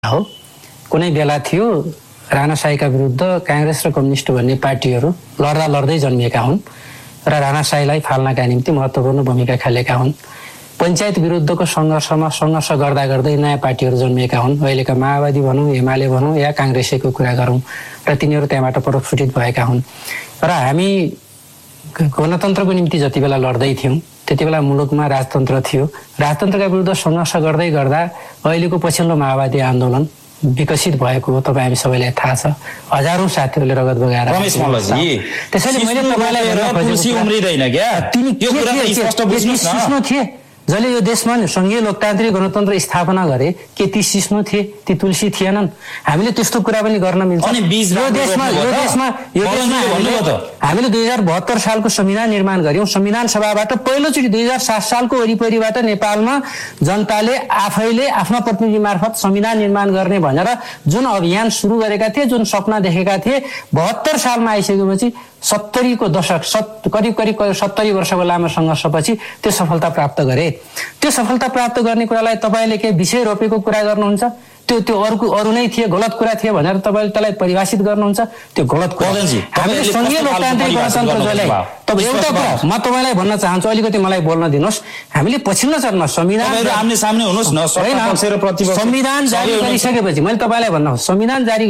हो। कुनै बेला थियो राणा शाहीका विरुद्ध कांग्रेस र कम्युनिस्ट भन्ने पार्टीहरू लड्दा लड्दै जन्मिएका हुन् र राणा शाहीलाई फाल्नका निम्ति महत्त्वपूर्ण भूमिका खेलेका हुन्। पञ्चायत विरुद्धको सङ्घर्ष गर्दा गर्दै नयाँ पार्टीहरू जन्मिएका हुन्। अहिलेका माओवादी भनौँ, एमाले भनौँ या काङ्ग्रेसको कुरा गरौँ र तिनीहरू त्यहाँबाट प्रस्फुटित भएका हुन्। र हामी गणतन्त्रको निम्ति जति बेला लड्दै थियौँ त्यति बेला मुलुकमा राजतन्त्र थियो। राजतन्त्रका विरुद्ध सङ्घर्ष गर्दै गर्दा अहिलेको पछिल्लो माओवादी आन्दोलन विकसित भएको हो। तपाईँ हामी सबैलाई थाहा छ। हजारौं साथीहरूले रगत बगाएर त्यसैले मैले तपाईँलाई थिए जसले यो देशमा संघीय लोकतान्त्रिक गणतन्त्र स्थापना गरे के ती सिस्नो थिए, ती तुलसी थिएनन्? हामीले त्यस्तो कुरा पनि गर्न मिल्छ। हामीले 2072 सालको संविधान निर्माण गर्यौं। संविधान सभाबाट पहिलोचोटि 2007 सालको वरिपरिबाट नेपालमा जनताले आफैले आफ्ना प्रतिनिधि मार्फत संविधान निर्माण गर्ने भनेर जुन अभियान सुरु गरेका थिए, जुन सपना देखेका थिए, 72 सालमा आइसकेपछि 70 को दशक करिब 70 वर्षको लामो सङ्घर्षपछि त्यो सफलता प्राप्त गरे। त्यो सफलता प्राप्त गर्ने कुरालाई तपाईँले के विषय रोपेको कुरा गर्नुहुन्छ? त्यो अरू नै थिए, गलत कुरा थिए भनेर तपाईँले त्यसलाई परिभाषित गर्नुहुन्छ? त्यो गलत कुरा। हामीले संघीय लोकतान्त्रिक गणतन्त्र जसलाई एउटा कुरा म तपाईँलाई भन्न चाहन्छु, अलिकति मलाई बोल्न दिनुहोस्। हामीले पछिल्लो चरणमा संविधान जारी गरिसकेपछि मैले तपाईँलाई भन्न संविधान जारी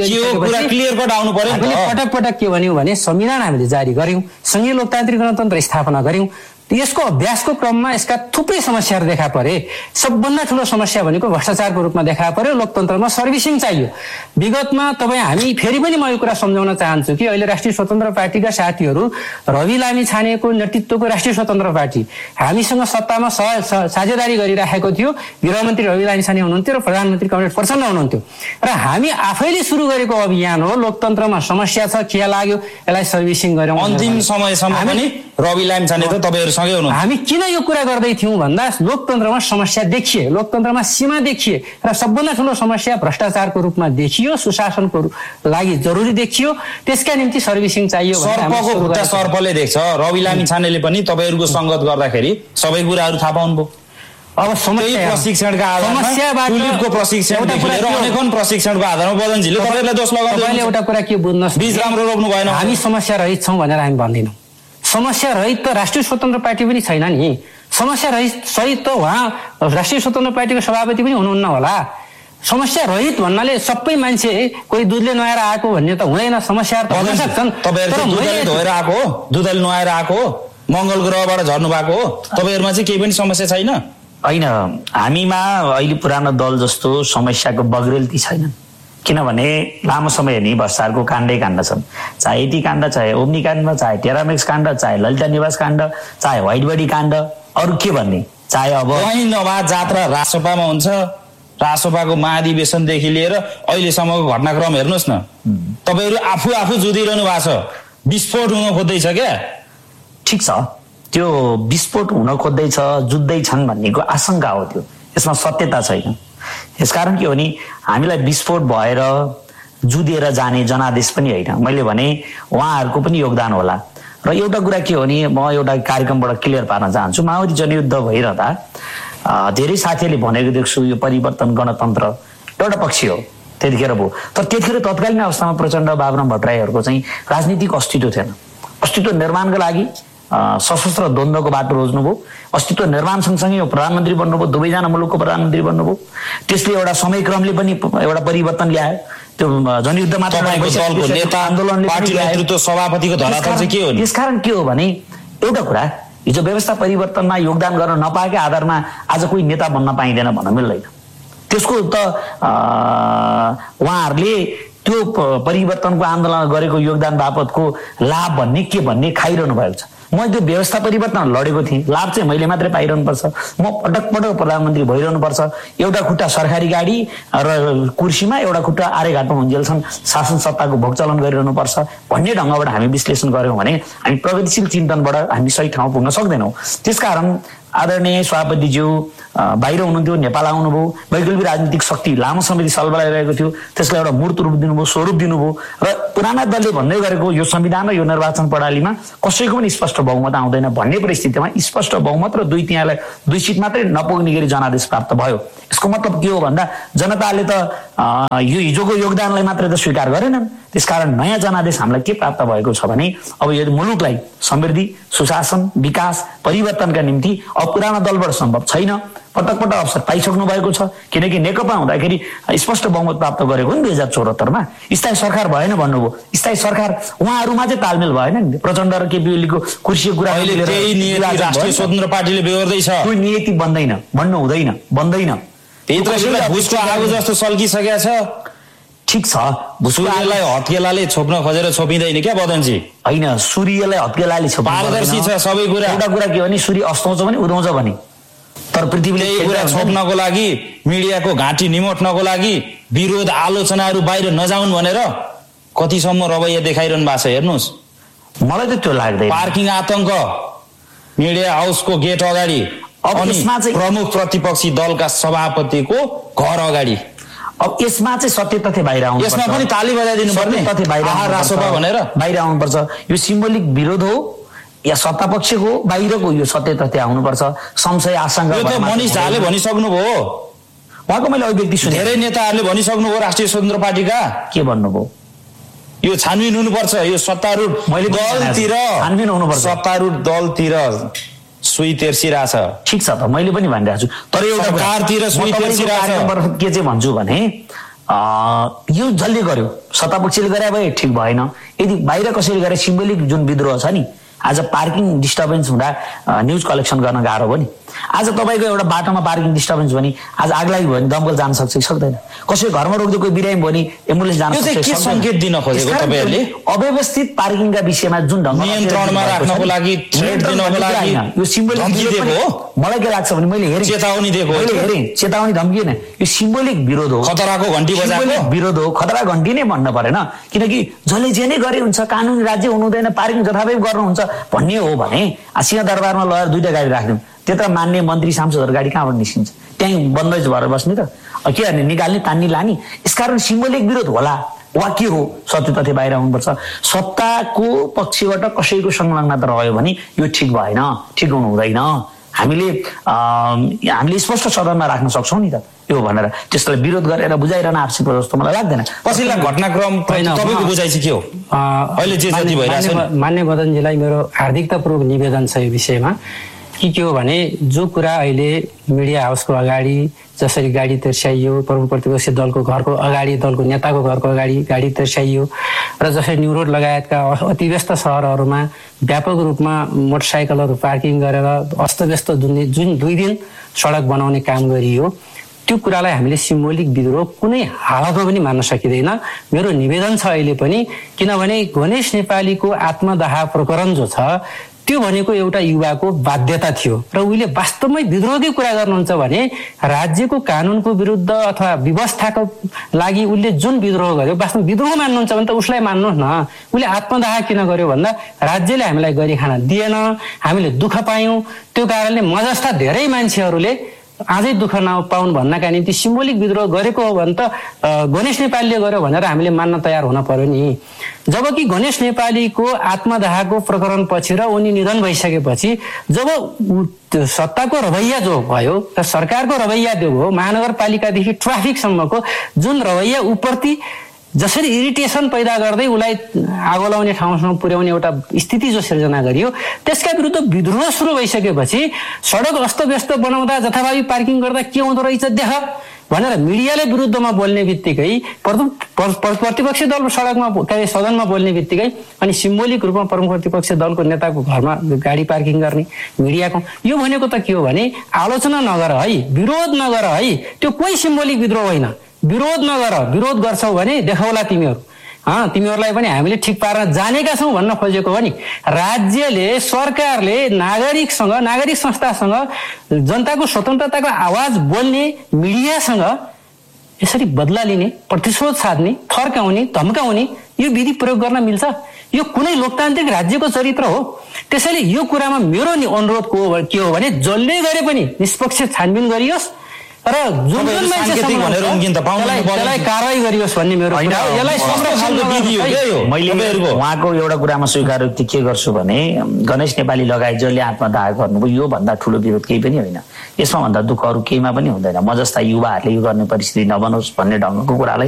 गरिसकेपछि पटक पटक के भन्यौँ भने संविधान हामीले जारी गर्यौं, संघीय लोकतान्त्रिक गणतन्त्र स्थापना गर्यौं। यसको अभ्यासको क्रममा यसका थुप्रै समस्याहरू देखा परे। सबभन्दा ठूलो समस्या भनेको भ्रष्टाचारको रूपमा देखा पर्यो। लोकतन्त्रमा सर्भिसिङ चाहियो। विगतमा हामी फेरि पनि म यो कुरा सम्झाउन चाहन्छु कि अहिले राष्ट्रिय स्वतन्त्र पार्टीका साथीहरू रवि लामी छानेको नेतृत्वको राष्ट्रिय स्वतन्त्र पार्टी हामीसँग सत्तामा साझेदारी गरिराखेको थियो। गृहमन्त्री रवि लामी छाने हुनुहुन्थ्यो र प्रधानमन्त्री कमरेड प्रचण्ड हुनुहुन्थ्यो। र हामी आफैले सुरु गरेको अभियान हो। लोकतन्त्रमा समस्या छ, के लाग्यो, यसलाई सर्भिसिङ गर्यौं। अन्तिम समयसम्म पनि रवि लामी छाने त तपाईहरु हामी किन यो कुरा गर्दै थियौं भन्दा लोकतन्त्रमा समस्या देखिए, लोकतन्त्रमा सीमा देखिए र सबभन्दा ठूलो समस्या भ्रष्टाचारको रूपमा देखियो, सुशासनको लागि जरुरी देखियो। त्यसका निम्ति सर्भिसिङ चाहियो। सर्पको खुट्टा सर्पले देख्छ। रवि लामी छानेले पनि तपाईहरुको संगत गर्दाखेरि सबै कुराहरु थाहा पाउनुभयो। अब प्रशिक्षणका आधारमा टुलिपको प्रशिक्षणदेखि लिएर अनेकौं प्रशिक्षणको आधारमा बदनजीले तपाईहरुलाई दोष लगाउँदै तपाईले एउटा कुरा के बुझ्नुहोस्, बीज राम्रो रोप्नु भएन। हामी समस्या रहित छौं भनेर हामी भन्दैनौं। समस्या रहित त राष्ट्रिय स्वतन्त्र पार्टी पनि छैन नि। समस्या रहित त उहाँ राष्ट्रिय स्वतन्त्र पार्टीको सभापति पनि हुनुहुन्न होला। समस्या रहित भन्नाले सबै मान्छे कोही दुधले नुहाएर आएको भन्ने त हुँदैन। समस्याहरू त हुन सक्छन्। तपाईहरु धोएर आएको हो, दुधले नुहाएर आएको हो, मंगल ग्रहबाट झर्नु भएको हो। तपाईहरुमा चाहिँ केही पनि समस्या छैन? हैन, हामीमा अहिले पुरानो दल जस्तो समस्याको बग्रेलती छैन। किनभने लामो समय नि भ्रष्टाचारको काण्डै काण्ड छन्। चाहे एटी काण्ड, चाहे ओम्नी काण्ड, चाहे टेरामेक्स काण्ड, चाहे ललिता निवास काण्ड, चाहे व्हाइट बडी काण्ड, अरू के भन्ने, चाहे अब कहीँ नभए जात्रा रासोपामा हुन्छ। रासोपाको महाधिवेशनदेखि लिएर अहिलेसम्मको घटनाक्रम हेर्नुहोस् न। तपाईहरु आफू जुधिरहनु भएको छ। विस्फोट हुन खोज्दैछ क्या? ठिक छ, त्यो विस्फोट हुन खोज्दैछ, जुझ्दैछन् भन्नेको आशंका हो। त्यो यसमा सत्यता छैन। यसकारण के हो नि, हामीलाई विस्फोट भएर जुधेर जाने जनादेश पनि होइन। मैले भने उहाँहरूको पनि योगदान होला। र एउटा कुरा के हो नि, म एउटा कार्यक्रमबाट क्लियर पार्न चाहन्छु। माओवादी जनयुद्ध भइरहँदा धेरै साथीहरूले भनेको देख्छु यो परिवर्तन गणतन्त्र एउटा पक्ष हो। त्यतिखेर भयो। तर त्यतिखेर तत्कालीन अवस्थामा प्रचण्ड, बाबुराम भट्टराईहरूको चाहिँ राजनीतिक अस्तित्व थिएन। अस्तित्व निर्माणको लागि सशस्त्र द्वन्द्वको बाटो रोज्नुभयो। अस्तित्व निर्माण सँगसँगै प्रधानमन्त्री बन्नुभयो। दुवैजना मुलुकको प्रधानमन्त्री बन्नुभयो। त्यसले एउटा समयक्रमले पनि एउटा परिवर्तन ल्यायो। त्यो जनयुद्ध मात्र नेता आन्दोलनले पार्टी नेतृत्व सभापतिको धरातल चाहिँ के हो? त्यसकारण के हो भने एउटा कुरा, हिजो व्यवस्था परिवर्तनमा योगदान गर्न नपाएकै आधारमा आज कोही नेता बन्न पाइँदैन भन्न मिल्दैन। त्यसको त उहाँहरूले त्यो परिवर्तनको आन्दोलन गरेको योगदान बापतको लाभ भन्ने के भन्ने खाइरहनु भएको छ। म त्यो व्यवस्था परिवर्तन लडेको थिएँ। लाभ चाहिँ मैले मात्रै पाइरहनु पर्छ। म पटक पटक प्रधानमन्त्री भइरहनु पर्छ। एउटा खुट्टा सरकारी गाडी र कुर्सीमा, एउटा खुट्टा आर्यघाटमा हुन्जेलसम्म शासन सत्ताको भोगचलन गरिरहनु पर्छ भन्ने ढङ्गबाट हामी विश्लेषण गर्यौं भने हामी प्रगतिशील चिन्तनबाट हामी सही ठाउँ पुग्न सक्दैनौँ। त्यसकारण आदरणीय सभापतिज्यू बाहिर हुनुहुन्थ्यो, नेपाल आउनुभयो। वैकल्पिक राजनीतिक शक्ति लामो समयदेखि सलबलाइरहेको थियो। त्यसलाई एउटा मूर्त रूप दिनुभयो, स्वरूप दिनुभयो। र पुराना दलले भन्दै गरेको यो संविधान र यो निर्वाचन प्रणालीमा कसैको पनि स्पष्ट बहुमत आउँदैन भन्ने परिस्थितिमा स्पष्ट बहुमत र दुई सिट मात्रै नपुग्ने गरी जनादेश प्राप्त भयो। यसको मतलब के हो भन्दा जनताले त यो हिजोको योगदानलाई मात्रै त स्वीकार गरेनन्। त्यसकारण नयाँ जनादेश हामीलाई के प्राप्त भएको छ भने अब यो मुलुकलाई समृद्धि, सुशासन, विकास, परिवर्तनका निम्ति अब पुरानो दलबाट सम्भव छैन। पटक पटक अवसर पाइसक्नु भएको छ, किनकि नेकपा हुँदाखेरि स्पष्ट बहुमत प्राप्त गरेको नि 2074मा। स्थायी सरकार भएन भन्नुभयो, स्थायी सरकार उहाँहरूमा चाहिँ तालमेल भएन नि। प्रचण्ड र केपी ओलीको कुर्सीको कुरा राष्ट्रिय स्वतन्त्र पार्टीले बेहोर्दैछ। त्यो नियति बन्दैन, बन्नु हुँदैन, बन्दैन। भुसको आगो जस्तो सल्किसकेको छ। ठिक छ, सूर्यलाई हत्केलाले छोप्न खोजेर छोपिँदैन क्या बदनजी? होइन, सूर्यलाई हत्केलाले छोप्नु पारदर्शी छ सबै कुरा। एउटा कुरा के भने सूर्य अस्ताउँछ भने उदाउँछ भने, तर पृथ्वीले कुरा छोप्नको लागि, मिडियाको घाँटी निमोट्नको लागि, विरोध आलोचनाहरू बाहिर नजाउन् भनेर कतिसम्म रवैया देखाइरहनु भएको छ हेर्नुहोस्। मलाई त त्यो लाग्दैन। पार्किङ आतंक मिडिया हाउसको गेट अगाडि, अनि प्रमुख प्रतिपक्षी दलका सभापतिको घर अगाडि। अब यसमा चाहिँ सत्य तथ्य बाहिर आउनु, यसमा पनि ताली बजाइदिनु पर्ने, तथ्य बाहिर रासोपा भनेर बाहिर आउनुपर्छ। यो सिम्बोलिक विरोध हो या सत्ता पक्षको बाहिरको, यो सत्य तथ्य आउनुपर्छ। संशय आशंका यो त मनिष झाले भनिसक्नुभयो, उहाँको मैले अभिव्यक्ति सुने। धेरै नेताहरूले भनिसक्नुभयो राष्ट्रिय स्वतन्त्र पार्टीका। के भन्नुभयो? यो छानबिन हुनुपर्छ, यो सत्तारूढ दलतिर छानबिन हुनुपर्छ, सत्तारूढ दलतिर सुई तेर्सिरहेछ। ठिक छ त, मैले पनि भनिरहेको छु। तर एउटा सरकारतिर सुई तेर्सिरहेछ। के चाहिँ भन्छु भने यो जसले गर्यो, सत्ता पक्षले गरे भए ठिक भएन। यदि बाहिर कसैले गरे सिम्बोलिक जुन विद्रोह छ नि, आज पार्किङ डिस्टर्बेन्स हुँदा न्युज कलेक्सन गर्न गाह्रो भयो नि। आज तपाईँको एउटा बाटोमा पार्किङ डिस्टर्बेन्स भयो नि, आज आग लागि भयो नि दमकल जान सक्छ कि सक्दैन? कसै घरमा रोक्दै कोही बिरामी भयो नि एम्बुलेन्स जान सक्छ? के सङ्केत दिन खोजेको तपाईँहरूले? अव्यवस्थित पार्किङका विषयमा जुन ढङ्ग नियन्त्रणमा राख्नको लागि, थ्रेट दिनको लागि यो सिम्बोलिक दिएको हो। मलाई के लाग्छ भने मैले हेरेँ, चेतावनी दिएको, मैले हेरेँ, चेतावनी धम्की होइन, यो सिम्बोलिक विरोध हो, खतराको घन्टी बजाएको विरोध हो। खतरा घन्टी नै भन्न परेन, किनकि जसले जे नै गरे हुन्छ, कानुनी राज्य हुनु हुँदैन, पार्किङ जथाभावी गर्नुहुन्छ भन्ने हो भने सिंहदरबारमा लगेर 2टा गाडी राख्दिउँ, त्यत्र मान्य मन्त्री सांसदहरू गाडी कहाँबाट निस्किन्छ? त्यहीँ बन्दैछ भएर बस्ने त? के गर्ने, निकाल्ने, तान्ने, लाने? यसकारण सिम्बोलिक विरोध होला वा के हो, सत्य तथ्य बाहिर आउनुपर्छ। सत्ताको पक्षबाट कसैको संलग्नता रह्यो भने यो ठिक भएन, ठिक हुनु हुँदैन। हामीले स्पष्ट सदनमा राख्न सक्छौँ नि त यो भनेर, त्यसलाई विरोध गरेर बुझाइरहन आवश्यक हो जस्तो मलाई लाग्दैन। पछिल्ला घटनाक्रम तपाईँको बुझाइ चाहिँ के हो? अहिले जे जति भइरहेछ। मान्य मदनजीलाई मेरो हार्दिकतापूर्वक निवेदन छ यो विषयमा के हो भने, जो कुरा अहिले मिडिया हाउसको अगाडि जसरी गाडी तेर्स्याइयो, प्रमुख प्रतिपक्षी दलको घरको अगाडि, दलको नेताको घरको अगाडि गाडी तेर्स्याइयो, र जसरी न्युरोड लगायतका अतिव्यस्त सहरहरूमा व्यापक रूपमा मोटरसाइकलहरू पार्किङ गरेर अस्तव्यस्त जुन 2 दिन सडक बनाउने काम गरियो, त्यो कुरालाई हामीले सिम्बोलिक विद्रोह कुनै हालतमा पनि मान्न सकिँदैन। मेरो निवेदन छ अहिले पनि, किनभने गणेश नेपालीको आत्मदाह प्रकरण जो छ त्यो भनेको एउटा युवाको बाध्यता थियो र उहिले वास्तवमै विद्रोहकै कुरा गर्नुहुन्छ भने राज्यको कानुनको विरुद्ध अथवा व्यवस्थाको लागि उसले जुन विद्रोह गर्यो, वास्तवमा विद्रोह मान्नुहुन्छ भने त उसलाई मान्नुहोस् न। उसले आत्मदाह किन गर्यो भन्दा राज्यले हामीलाई गरी खान दिएन, हामीले दुःख पायौँ, त्यो कारणले म जस्ता धेरै मान्छेहरूले अझै दुःख नपाउन् भन्नका निम्ति सिम्बोलिक विद्रोह गरेको हो भने त गणेश नेपालीले गर्यो भनेर हामीले मान्न तयार हुन पर्यो नि। जबकि गणेश नेपालीको आत्मदाहको प्रकरण पछि र उनी निधन भइसकेपछि जब सत्ताको रवैया जो भयो र सरकारको रवैया जो हो, महानगरपालिकादेखि ट्राफिकसम्मको जुन रवैया उप्रति जसरी इरिटेसन पैदा गर्दै उसलाई आगो लाउने ठाउँसम्म पुर्याउने एउटा स्थिति जो सिर्जना गरियो, त्यसका विरुद्ध विद्रोह सुरु भइसकेपछि सडक अस्तव्यस्त बनाउँदा, जथाभावी पार्किङ गर्दा के हुँदो रहेछ देख भनेर मिडियाले विरुद्धमा बोल्ने बित्तिकै, प्रतिपक्षी दल सडकमा सदनमा बोल्ने बित्तिकै अनि सिम्बोलिक रूपमा प्रमुख प्रतिपक्षी दलको नेताको घरमा गाडी पार्किङ गर्ने मिडियाको, यो भनेको त के हो भने आलोचना नगर है, विरोध नगर है, त्यो कोही सिम्बोलिक विद्रोह होइन। विरोध नगर, विरोध गर्छौ भने देखाउला तिमीहरू, तिमीहरूलाई पनि हामीले ठिक पार्न जानेका छौँ भन्न खोजेको हो नि। राज्यले, सरकारले नागरिकसँग, नागरिक संस्थासँग, जनताको स्वतन्त्रताको आवाज बोल्ने मिडियासँग यसरी बदला लिने, प्रतिशोध साध्ने, फर्काउने, धम्काउने यो विधि प्रयोग गर्न मिल्छ? यो कुनै लोकतान्त्रिक राज्यको चरित्र हो? त्यसैले यो कुरामा मेरो अनुरोध के हो भने जसले गरे पनि निष्पक्ष छानबिन गरियोस्, तर जुन मान्छे त्यसलाई कारवाही गरियोस् भन्ने मेरो यसलाई मैले उहाँको एउटा कुरामा स्वीकार के गर्छु भने गणेश नेपाली लगायत जसले आत्मदाह गर्नुभयो यो भन्दा ठुलो विरोध केही पनि होइन। यसमा भन्दा दुःख अरू केहीमा पनि हुँदैन। म जस्ता युवाहरूले यो गर्ने परिस्थिति नबनोस् भन्ने ढङ्गको कुरालाई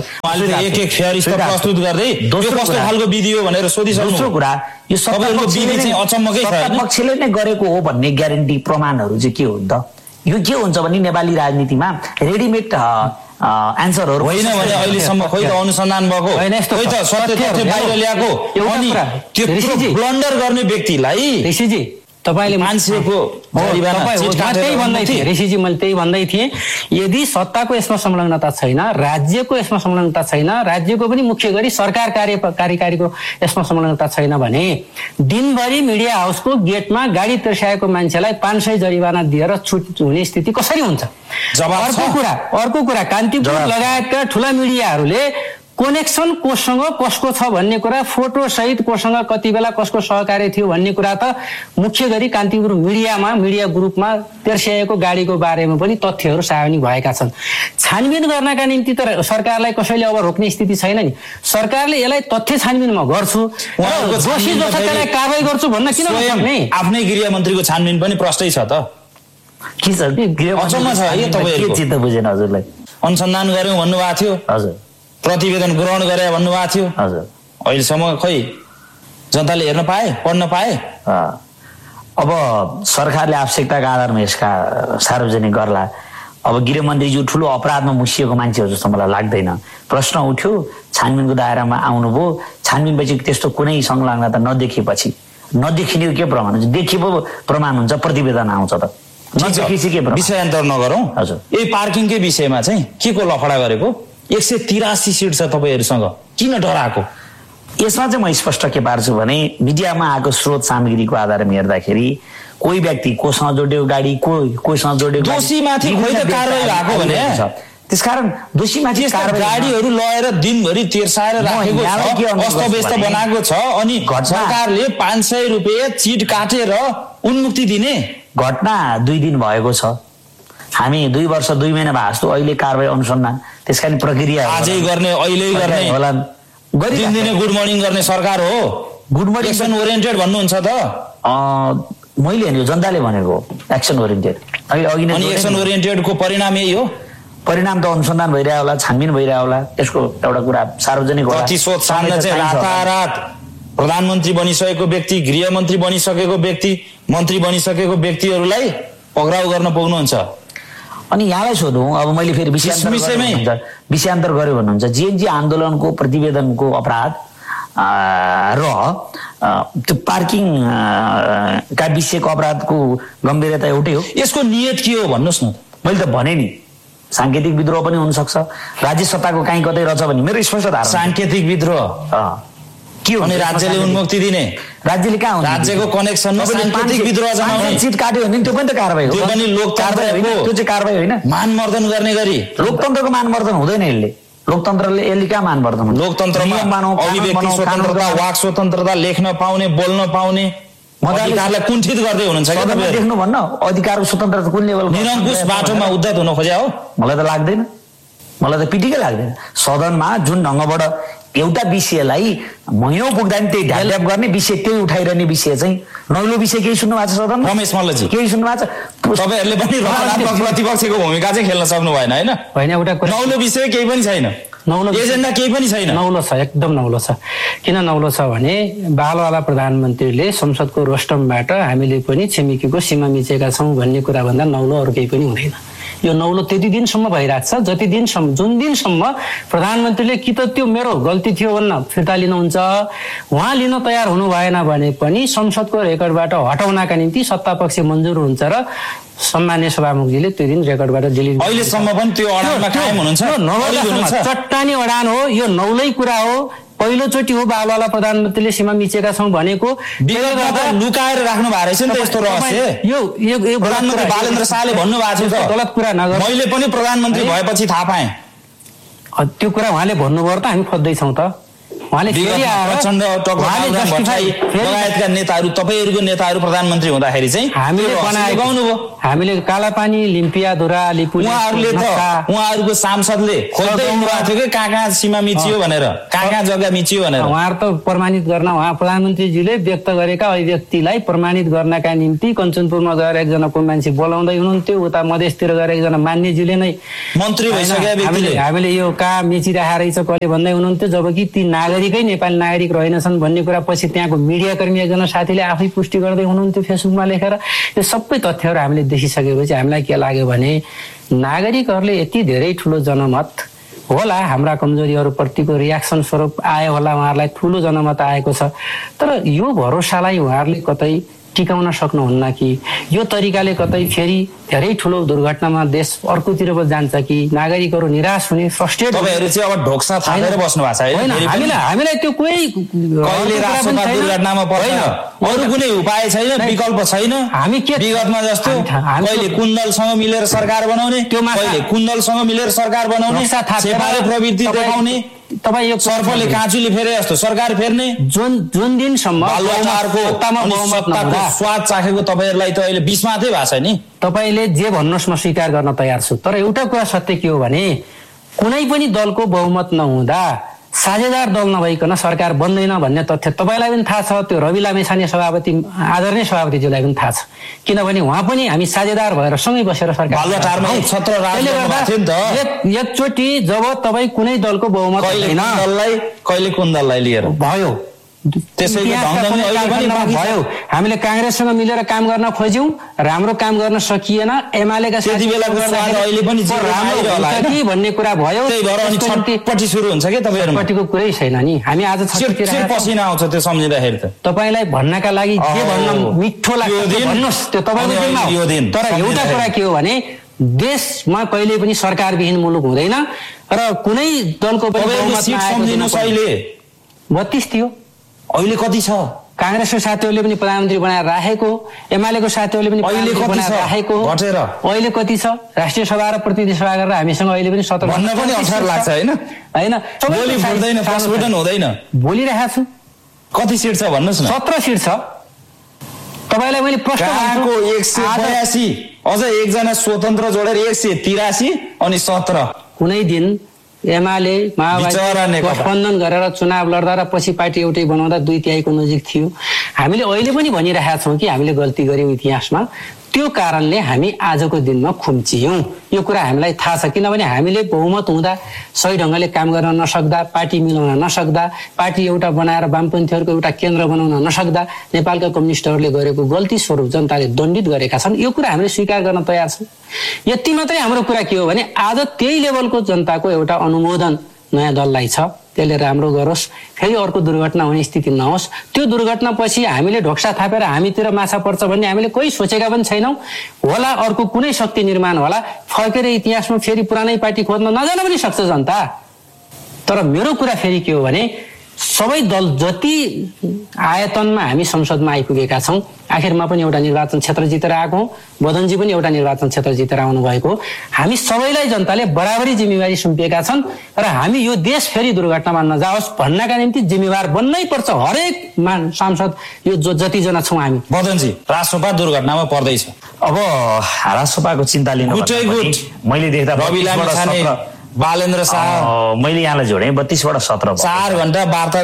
दोस्रो कुरा यो पक्षले नै गरेको हो भन्ने ग्यारेन्टी प्रमाणहरू चाहिँ के हो त? यो के हुन्छ भने नेपाली राजनीतिमा रेडिमेड एन्सरहरू होइन भने अहिलेसम्म खोइ त अनुसन्धान भएको खोइ त सत्य तथ्य बाहिर ल्याएको अनि त्यो ब्लन्डर गर्ने व्यक्तिलाई ऋषिजी तपाईले मान्छेको ऋषिजी मैले त्यही भन्दै थिएँ। यदि सत्ताको यसमा संलग्नता छैन, राज्यको यसमा संलग्नता छैन, राज्यको पनि मुख्य गरी सरकार कार्यकारीको यसमा संलग्नता छैन भने दिनभरि मिडिया हाउसको गेटमा गाडी तर्साएको मान्छेलाई 500 जरिवाना दिएर छुट हुने स्थिति कसरी हुन्छ? अर्को कुरा कान्तिपुर लगायतका ठुला मिडियाहरूले कनेक्सन कोसँग कसको छ भन्ने कुरा, फोटो सहित कोसँग कति बेला कसको सहकार्य थियो भन्ने कुरा त मुख्य गरी कान्तिपुर मिडिया ग्रुपमा तेर्स्याएको गाडीको बारेमा पनि तथ्यहरू सार्वजनिक भएका छन्। छानबिन गर्नका निम्ति त सरकारलाई कसैले अब रोक्ने स्थिति छैन नि। सरकारले यसलाई तथ्य छानबिन म गर्छु, दोषी जो छ त्यसलाई कारवाही गर्छु भन्न किन नसक्ने? आफ्नै गृहमन्त्रीको छानबिन पनि प्रष्टै छ त। के छ अचम्म छ है तपाईहरुको? के चित्त बुझेन हजुरलाई? अनुसन्धान गर्यौं भन्नुभएको थियो, हजुर प्रतिवेदन ग्रहण गरे भन्नुभएको थियो, हजुर अहिलेसम्म खै जनताले हेर्न पाए, पढ्न पाए? अब सरकारले आवश्यकताका आधारमा यसका सार्वजनिक गर्ला। अब गृहमन्त्रीज्यू ठुलो अपराधमा मुसिएको मान्छे हो जस्तो मलाई लाग्दैन। प्रश्न उठ्यो, छानबिनको दायरामा आउनुभयो, छानबिनपछि त्यस्तो कुनै संलग्नता नदेखिएपछि नदेखिने के प्रमाण हुन्छ? देखिएको प्रमाण हुन्छ, प्रतिवेदन आउँछ त। विषयान्तर नगरौँ हजुर। यही पार्किङकै विषयमा चाहिँ के को लफडा गरेको? 183 सिट छ तपाईहरुसँग, किन डराएको? यसमा चाहिँ म स्पष्ट के पार्छु भने मिडियामा आएको स्रोत सामग्रीको आधारमा हेर्दाखेरि कोही व्यक्ति कोसँग जोड्यो गाडी, कोहीसँग जोड्यो दोषीमाथि खोइ त कारबाही भएको भने त्यसकारण दोषीमाथि गाडीहरू लगेर दिनभरि तेर्साएर राखेको छ, अस्तव्यस्त बनाएको छ अनि सरकारले 500 रुपैयाँ चिट काटेर उन्मुक्ति दिने घटना 2 दिन भएको छ। हामी 2 वर्ष 2 महिना भएको अहिले कारबाही अनुसन्धान त्यसकारण प्रक्रिया आजै गर्ने, अहिले गर्ने होला, दिनदिनै गुड मर्निङ गर्ने सरकार हो। गुड मर्निङ एक्सन ओरिएन्टेड भन्नुहुन्छ त? मैले होइन, जनताले भनेको एक्सन ओरिएन्टेड। अनि एक्सन ओरिएन्टेडको परिणाम यही हो? परिणाम त अनुसन्धान भइरहेको होला, छानबिन भइरहेको होला, यसको एउटा कुरा सार्वजनिक होला। प्रतिशोध सामना चाहिँ रातारात प्रधानमन्त्री बनिसकेको व्यक्ति, गृहमन्त्री बनिसकेको व्यक्ति, मन्त्री बनिसकेको व्यक्तिहरूलाई पक्राउ गर्न पाउनुहुन्छ। अनि यहाँलाई सोधौँ, अब मैले फेरि विषयान्तर गर्यो भन्नुहुन्छ, जीएनजी आन्दोलनको प्रतिवेदनको अपराध र त्यो पार्किङ का विषयको अपराधको गम्भीरता एउटै हो। यसको नियत के हो भन्नुहोस् न? मैले त भने नि सांकेतिक विद्रोह पनि हुन सक्छ, राज्य सत्ताको कहीँ कतै रहेछ भने मेरो स्पष्ट धारणा। सांकेतिक विद्रोह के हो? अनि राज्यले उन्मुक्ति दिने, राज्यले कहाँ हुन्छ? राज्यको कनेक्सनमा सांकेतिक विद्रोह जनाउने, चिट काट्यो भने त्यो पनि त कारबाही हो। त्यो पनि लोकतन्त्र होइन, त्यो चाहिँ कारबाही होइन। मानमर्दन गर्ने गरी लोकतन्त्रको मानमर्दन हुँदैन। लोकतन्त्रले यसले कहाँ मानमर्दन हुन्छ? लोकतन्त्रमा अभिव्यक्ति स्वतन्त्रता, वाक स्वतन्त्रता, लेख्न पाउने, बोल्न पाउने अधिकारलाई कुण्ठित गर्दै हुनुहुन्छ क्या तपाईहरु? देख्नु भन्न अधिकारको स्वतन्त्रता कुन लेभलको? निरङ्कुश बाटोमा उद्धत हुन खोज्या हो? मलाई त लाग्दैन, मलाई त पिटिकै लाग्दैन। सदनमा जुन ढङ्गबाट एउटा विषयलाई मयौं पुग्दा नि त्यही ढ्याप गर्ने विषय, त्यही उठाइरहने विषय चाहिँ नौलो विषय केही सुन्नु भएको छ सदनमा? रमेश मल्लजी केही सुन्नु भएको छ? तपाईहरुले पनि प्रतिपक्षको भूमिका चाहिँ खेल्न सक्नु भएन हैन? होइन, एउटा नौलो विषय केही पनि छैन, एजेन्डा केही पनि छैन। नौलो छ, एकदम नौलो छ। किन नौलो छ भने बालवाला प्रधानमन्त्रीले संसदको रोस्टमबाट हामीले पनि छिमेकीको सीमा मिचेका छौँ भन्ने कुरा भन्दा नौलो अरू केही पनि हुँदैन। यो नौलो त्यति दिनसम्म भइरहेको छ जति दिनसम्म, जुन दिनसम्म प्रधानमन्त्रीले कि त त्यो मेरो गल्ती थियो भन्न फिर्ता लिनुहुन्छ, उहाँ लिन तयार हुनु भएन भने पनि संसदको रेकर्डबाट हटाउनका निम्ति सत्तापक्ष मन्जुर हुन्छ र सम्मान्य सभामुखजीले त्यो दिन रेकर्डबाट डिलिट। अहिलेसम्म पनि त्यो अडानमा कायम हुनुहुन्छ। चट्टानी अडान हो, यो नौलै कुरा हो। पहिलोचोटि हो बालवाला प्रधानमन्त्रीले सीमा मिचेका छौँ भनेको। लुकाएर राख्नु भएको रहेछ नि त यस्तो रहस्य। यो प्रधानमन्त्री बालेन्द्र शाहले भन्नुभएको थियो त, गलत कुरा नगर। मैले पनि प्रधानमन्त्री भएपछि थाहा पाएँ। त्यो कुरा उहाँले भन्नुभयो त हामी खोज्दैछौँ त। उहाँले फेरि प्रचण्ड लगायतका नेताहरू तपाईँहरूको नेताहरू प्रधानमन्त्री हुँदाखेरि चाहिँ हामीले कालापानी लिम्पियाधुरा उहाँहरूको सांसदले खोज्दै हुनुभएको थियो कि कहाँ सीमा मिचियो भनेर कहाँ जग्गा मिचियो भनेर उहाँहरू त प्रमाणित गर्न उहाँ प्रधानमन्त्रीजीले व्यक्त गरेका अभिव्यक्तिलाई प्रमाणित गर्नका निम्ति कञ्चनपुरमा गएर एकजना को मान्छे बोलाउँदै हुनुहुन्थ्यो उता मधेसतिर गएर एकजना मान्यजीले नै मन्त्री भइसकेका व्यक्तिले हामीले यो कहाँ मेचिरहेको रहेछ कसले भन्दै हुनुहुन्थ्यो जबकि ती नागरिकै नेपाली नागरिक रहेनछन् भन्ने कुरा पछि त्यहाँको मिडियाकर्मी एकजना साथीले आफै पुष्टि गर्दै हुनुहुन्थ्यो फेसबुकमा लेखेर यो सबै तथ्यहरू हामीले देखिसकेपछि हामीलाई के लाग्यो भने नागरिकहरूले यति धेरै ठुलो जनमत होला हाम्रा कमजोरीहरूप्रतिको रियाक्सन स्वरूप आयो होला उहाँहरूलाई ठुलो जनमत आएको छ तर यो भरोसालाई उहाँहरूले कतै टिकाउन सक्नुहुन्न कि यो तरिकाले कतै फेरि धेरै ठुलो दुर्घटनामा देश अर्कोतिर जान्छ कि नागरिकहरू निराश हुने फ्रस्ट्रेट तपाईहरु चाहिँ अब ढोक्सा थालेर बस्नु भएको छ हैन हामीलाई त्यो कोही कहिले राष्ट्रमा दुर्घटनामा पर्दैन अरु कुनै उपाय छैन विकल्प छैन हामी के विगतमा जस्तो कहिले कुण्डलसँग मिलेर सरकार बनाउने कहिले कुण्डलसँग मिलेर सरकार बनाउने सेपारे प्रवृत्ति देखाउने तपाई यो सर्पले काँचुली फेरे जस्तो सरकार फेर्ने जुन दिनसम्म स्वाद चाखेको तपाईहरुलाई त अहिले 20 माथै भएको छ नि तपाईले जे भन्नुस् म स्वीकार गर्न तयार छु तर एउटा कुरा सत्य के हो भने कुनै पनि दलको बहुमत नहुँदा साझेदार दल नभइकन सरकार बन्दैन भन्ने तथ्य तपाईलाई पनि थाहा छ त्यो रवि लामेछाने सभापति आदरणीय सभापतिज्यूलाई पनि थाहा छ किनभने उहाँ पनि हामी साझेदार भएर सँगै बसेर सरकार एकचोटि जब तपाई कुनै दलको बहुमत छैन कहिले कुन दललाई लिएर भयो भयो हामीले कांग्रेससँग मिलेर काम गर्न खोज्यौं राम्रो काम गर्न सकिएन एमालेका त्यति बेलाको स्वाद अहिले पनि के भन्ने कुरा भयो छटपटी सुरु हुन्छ के तपाईहरुपट्टिको कुरै छैन नि हामी आज छटपटी पसिना आउँछ त्यो सम्झिँदाखेरि त तपाईलाई भन्नका लागि के भन्न मिठो लाग्छ भन्नुस् त्यो तपाईको दिनमा हो तर एउटा कुरा के हो भने देशमा कहिले पनि सरकारविहीन मुलुक हुँदैन र कुनै दलको पनि बहुमत सम्झिनुस् अहिले 32 थियो अहिले कति छ कांग्रेसको साथीहरूले पनि प्रधानमन्त्री बनाएर राखेको एमालेको साथीहरूले पनि अहिले कति छ राखेको घटेर अहिले कति छ राष्ट्रिय सभा र प्रतिनिधि सभा गरेर हामीसँग अहिले पनि 17 भन्न पनि अप्ठ्यारो लाग्छ हैन हैन बोली फुट्दैन प्रस्फुटन हुँदैन बोलिरहेको छु कति सिट छ भन्नुस् न 17 सिट छ तपाईलाई मैले प्रश्न भन्छु 182 अझ एकजना स्वतन्त्र जोडेर 183 अनि 17 कुनै दिन एमाले माओवादी गठबन्धन गरेर चुनाव लड्दा र पछि पार्टी एउटै बनाउँदा 2/3 को नजिक थियो हामीले अहिले पनि भनिरहेका छौं कि हामीले गल्ती गर्यौं इतिहासमा त्यो कारणले हामी आजको दिनमा खुम्चियौं यो कुरा हामीलाई थाहा छ किनभने हामीले बहुमत हुँदा सही ढंगले काम गर्न नसक्दा पार्टी मिलाउन नसक्दा पार्टी एउटा बनाएर वामपन्थीहरुको एउटा केन्द्र बनाउन नसक्दा नेपालका कम्युनिस्टहरुले गरेको गल्ती स्वरूप जनताले दण्डित गरेका छन् यो कुरा हामीले स्वीकार गर्न तयार छौं यति मात्रै हाम्रो कुरा के हो भने आज त्यही लेभलको जनताको एउटा अनुमोदन नयाँ दललाई छ त्यसले राम्रो गरोस् फेरि अर्को दुर्घटना हुने स्थिति नहोस् त्यो दुर्घटना पछि हामीले ढोक्सा थापेर हामीतिर माछा पर्छ भन्ने हामीले कोही सोचेका पनि छैनौं होला अर्को कुनै शक्ति निर्माण होला फर्केर इतिहासमा फेरि पुरानै पार्टी खोज्न नजान पनि सक्छ जनता तर मेरो कुरा फेरि के हो भने सबै दल जति आयतनमा हामी संसदमा आइपुगेका छौं आखिरमा पनि एउटा निर्वाचन क्षेत्र जितेर आएको बदनजी पनि एउटा निर्वाचन क्षेत्र जितेर आउनु भएको हामी सबैलाई जनताले बराबरी जिम्मेवारी सुम्पिएका छन् र हामी यो देश फेरि दुर्घटनामा नजाओस् भन्नका निम्ति जिम्मेवार बन्नै पर्छ हरेक सांसद यो जति जना छौं हामी बदनजी राष्ट्रसभा दुर्घटनामा पर्दै छ अब राष्ट्रसभाको चिन्ता लिनु मैले देख्दा रवि लामेछाने बालेन्द्र शाह मैले यहाँलाई जोडे 32बाट 17 4 घण्टा वार्ता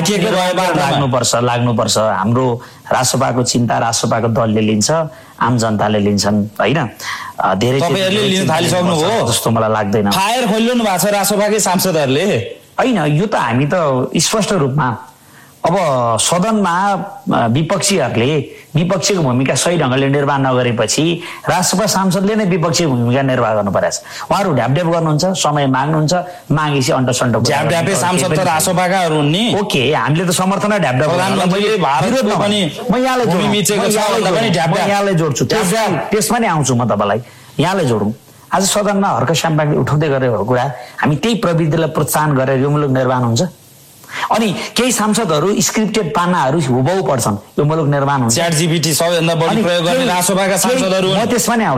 गर्दाखेरि लाग्नुपर्छ हाम्रो राष्ट्रसभाको चिन्ता राष्ट्रसभाको दलले लिन्छ आम जनताले लिन्छन् हैन धेरै तपाईहरुले लिन थालिसक्नु हो जस्तो मलाई लाग्दैन फायर खोलिनु भएको छ राष्ट्रसभाकै सांसदहरुले हैन यो त हामी त स्पष्ट रूपमा अब सदनमा विपक्षीहरुले विपक्षीको भूमिका सही ढंगले निर्वाह नगरेपछि राष्ट्रसभा सांसदले नै विपक्षी भूमिका निर्वाह गर्नु पर्छ उहाँहरु ढ्यापढ्याप गर्नुहुन्छ समय माग्नुहुन्छ मागेपछि अन्टसन्ट ढ्यापढ्यापे सांसद त राष्ट्रसभाका हुन् नि ओके हामीले त समर्थन ढ्यापढ्याप प्रधानमन्त्रीले भारतको पनि म यहाँलाई भूमि मिचेको छ भन्दा पनि ढ्यापढ्याप यहाँलाई जोड्छु त्यसमा नै आउँछु म तपाईलाई यहाँलाई जोडौं आज सदनमा हर्क स्याम्पाङले उठाउँदै गरेको कुरा हामी त्यही प्रविधिलाई प्रोत्साहन गरेर यो मुलुक निर्माण हुन्छ अनि केही सांसदहरु स्क्रिप्टेड पानाहरु हुबहु पढ्छन् यो मुलुक निर्माण हुन्छ च्याट जीपीटी सबैभन्दा बढी प्रयोग गर्ने राष्ट्रसभाका सांसदहरु म त्यसमा नै आउला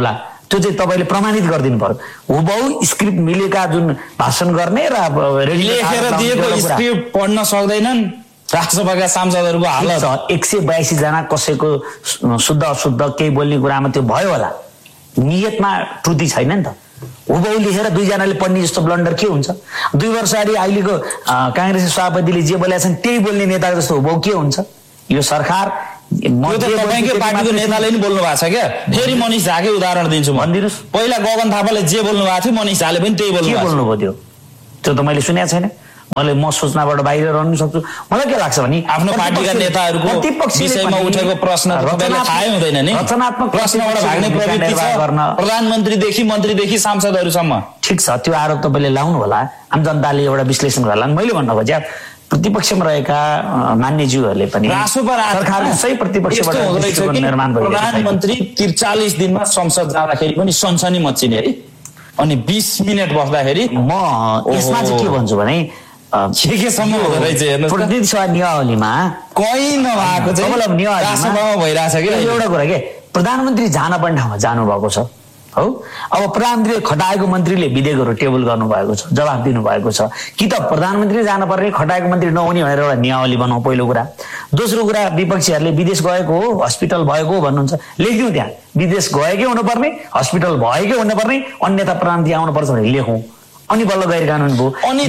त्यो चाहिँ तपाईँले प्रमाणित गरिदिनु पर्यो। हुबहु स्क्रिप्ट मिलेका जुन भाषण गर्ने र लेखेर दिएको स्क्रिप्ट पढ्न सक्दैनन् राष्ट्रसभाका सांसदहरूको हालत। 182 जना कसैको शुद्ध अशुद्ध केही बोल्ने कुरामा त्यो भयो होला, नियतमा त्रुटि छैन नि त। हुबहु लेखेर 2 जनाले पढ्ने जस्तो ब्लन्डर के हुन्छ? 2 वर्ष अगाडि अहिलेको काङ्ग्रेसी सभापतिले जे बोलेका छन् त्यही बोल्ने नेता जस्तो हुबहु के हुन्छ? यो सरकार तपाईँकै पार्टीको नेताले नि बोल्नु भएको छ क्या। फेरि मनिष झाकै उदाहरण दिन्छु, भनिदिनुहोस्। पहिला गगन थापाले जे बोल्नु भएको थियो मनिष झाले पनि त्यही बोल्नुभयो। त्यो त मैले सुनेको छैन। म सूचनाबाट बाहिर रहनु सक्छु। मलाई के लाग्छ भने आफ्नो पार्टीका नेताहरूको विषयमा उठेको प्रश्न थाहै हुँदैन नि। रचनात्मक प्रश्नबाट भाग्ने प्रवृत्ति छ प्रधानमन्त्रीदेखि मन्त्रीदेखि सांसदहरूसम्म। ठिक छ, त्यो आरोप तपाईँले लाउनु होला, आम जनताले एउटा विश्लेषण गर्ला। मैले भन्न खोजेँ प्रतिपक्षमा रहेका मान्यज्यूहरूले पनि सरकारले सही प्रतिपक्षबाट निर्माण गरेको प्रधानमन्त्री 43 दिनमा संसद जाँदाखेरि पनि सनसनी मच्चिने है, अनि 20 मिनट बस्दाखेरि म यसमा चाहिँ के भन्छु भने केसम्म हुँदो रहेछ हेर्नुहोस्। प्रतिनिधि सभा नियावलीमा कहीँ नभएको चाहिँ राष्ट्रसभामा भइरहेछ कि एउटा कुरा के प्रधानमन्त्री जान पर्ने ठाउँमा जानुभएको छ हो। अब प्रधानमन्त्रीले खटाएको मन्त्रीले विधेयकहरू टेबल गर्नुभएको छ, जवाफ दिनुभएको छ कि त प्रधानमन्त्री जान पर्ने खटाएको मन्त्री नहुने भनेर एउटा नियावली बनाऊ पहिलो कुरा। दोस्रो कुरा विपक्षीहरूले विदेश गएको हो हस्पिटल भएको हो भन्नुहुन्छ, लेखिदिउँ त्यहाँ विदेश गएकै हुनुपर्ने हस्पिटल भएकै हुनुपर्ने अन्यथा प्रधानमन्त्री आउनुपर्छ भने लेखौँ, अनि बल्ल गैर कानुन भयो। अनि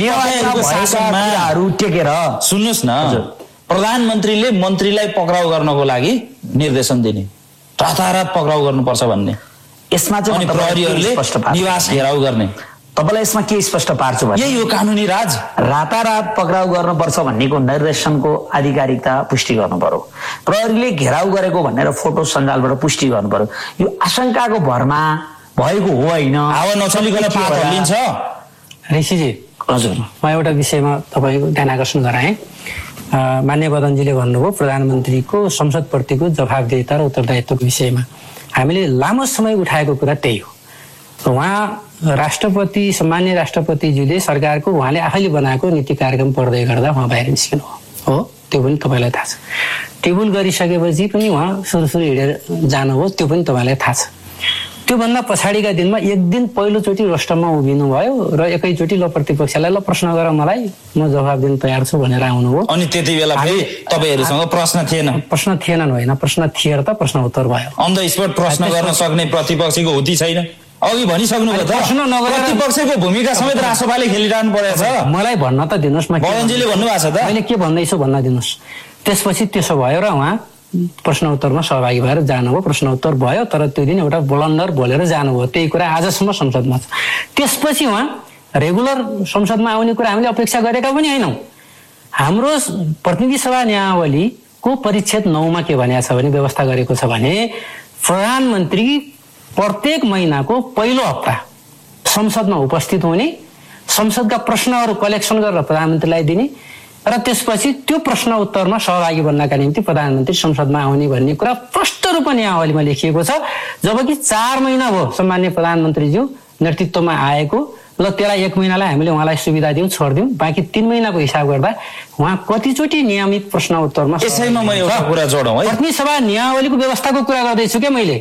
टेकेर सुन्नुहोस् न, प्रधानमन्त्रीले मन्त्रीलाई पक्राउ गर्नको लागि निर्देशन दिने, रातारात पक्राउ गर्नुपर्छ भन्ने, यसमा चाहिँ प्रहरीहरूले निवास घेराउ गर्ने। तपाईँलाई यसमा के स्पष्ट पार्छु भने यही हो कानुनी राज। रातारात पक्राउ गर्नुपर्छ भन्नेको निर्देशनको आधिकारिकता पुष्टि गर्नु पर्यो, प्रहरीले घेराउ गरेको भनेर फोटो सञ्जालबाट पुष्टि गर्नु पर्यो। यो आशंकाको भरमा भएको हो होइन, हावा नचलिकन पात हल्लिन्छ। ऋषिजी हजुर, म एउटा विषयमा तपाईँको ध्यान आकर्षण गराएँ। मान्य प्रधानजीले भन्नुभयो प्रधानमन्त्रीको संसदप्रतिको जवाफदेहिता र उत्तरदायित्वको विषयमा हामीले लामो समय उठाएको कुरा त्यही हो। उहाँ राष्ट्रपति सम्मान्य राष्ट्रपतिज्यूले सरकारको उहाँले आफैले बनाएको नीति कार्यक्रम पढ्दै गर्दा उहाँ बाहिर निस्किनु हो, त्यो पनि तपाईँलाई थाहा छ। टेबल गरिसकेपछि पनि उहाँ सुरु हिँडेर जानुभयो, त्यो पनि तपाईँलाई थाहा छ। त्योभन्दा पछाडिका दिनमा एक दिन पहिलोचोटि रोस्टममा उभिनु भयो र एकैचोटि ल प्रतिपक्षलाई ल प्रश्न गर मलाई, म जवाफ दिन तयार छु भनेर आउनुभयो। अनि त्यति बेला फेरि तपाईँहरूसँग प्रश्न थिएन? प्रश्न थिएनन् होइन, प्रश्न थिए त प्रश्न उत्तर भयो। अन द स्पोट प्रश्न गर्न सक्ने प्रतिपक्षको हुती छैन। अघि भनिसक्नु भयो त, प्रश्न नगरेर प्रतिपक्षको भूमिका समेत राष्ट्रपाले खेलिरहनु परेको छ। मलाई भन्न त दिनुहोस्, बलनजीले भन्नुभएको छ त, मैले के भन्दैछु भन्न दिनुहोस्। त्यसपछि त्यसो भयो र उहाँ प्रश्न उत्तरमा सहभागी भएर जानुभयो, प्रश्न उत्तर भयो, तर त्यो दिन एउटा ब्लन्डर बोलेर जानुभयो। त्यही कुरा आजसम्म संसदमा छ। त्यसपछि उहाँ रेगुलर संसदमा आउने कुरा हामीले अपेक्षा गरेका पनि होइनौँ। हाम्रो प्रतिनिधि सभा नियमावलीको परिच्छेद 9 मा के भनिएको छ भने, व्यवस्था गरेको छ भने प्रधानमन्त्री प्रत्येक महिनाको पहिलो हप्ता संसदमा उपस्थित हुने, संसदका प्रश्नहरू कलेक्सन गरेर प्रधानमन्त्रीलाई दिने र त्यसपछि त्यो प्रश्न उत्तरमा सहभागी बन्नका निम्ति प्रधानमन्त्री संसदमा आउने भन्ने कुरा प्रष्ट रूपमा नियमावलीमा लेखिएको छ। जबकि 4 महिना भयो सम्मान्य प्रधानमन्त्रीज्यू नेतृत्वमा आएको, ल त्यसलाई 1 महिनालाई हामीले उहाँलाई सुविधा दिउँ छोडिदिउँ, बाँकी 3 महिनाको हिसाब गर्दा उहाँ कतिचोटि नियमित प्रश्न उत्तरमा। यसैमा म एउटा कुरा जोडौँ है, प्रतिनिधि सभा नियमावलीको व्यवस्थाको कुरा गर्दैछु क्या मैले।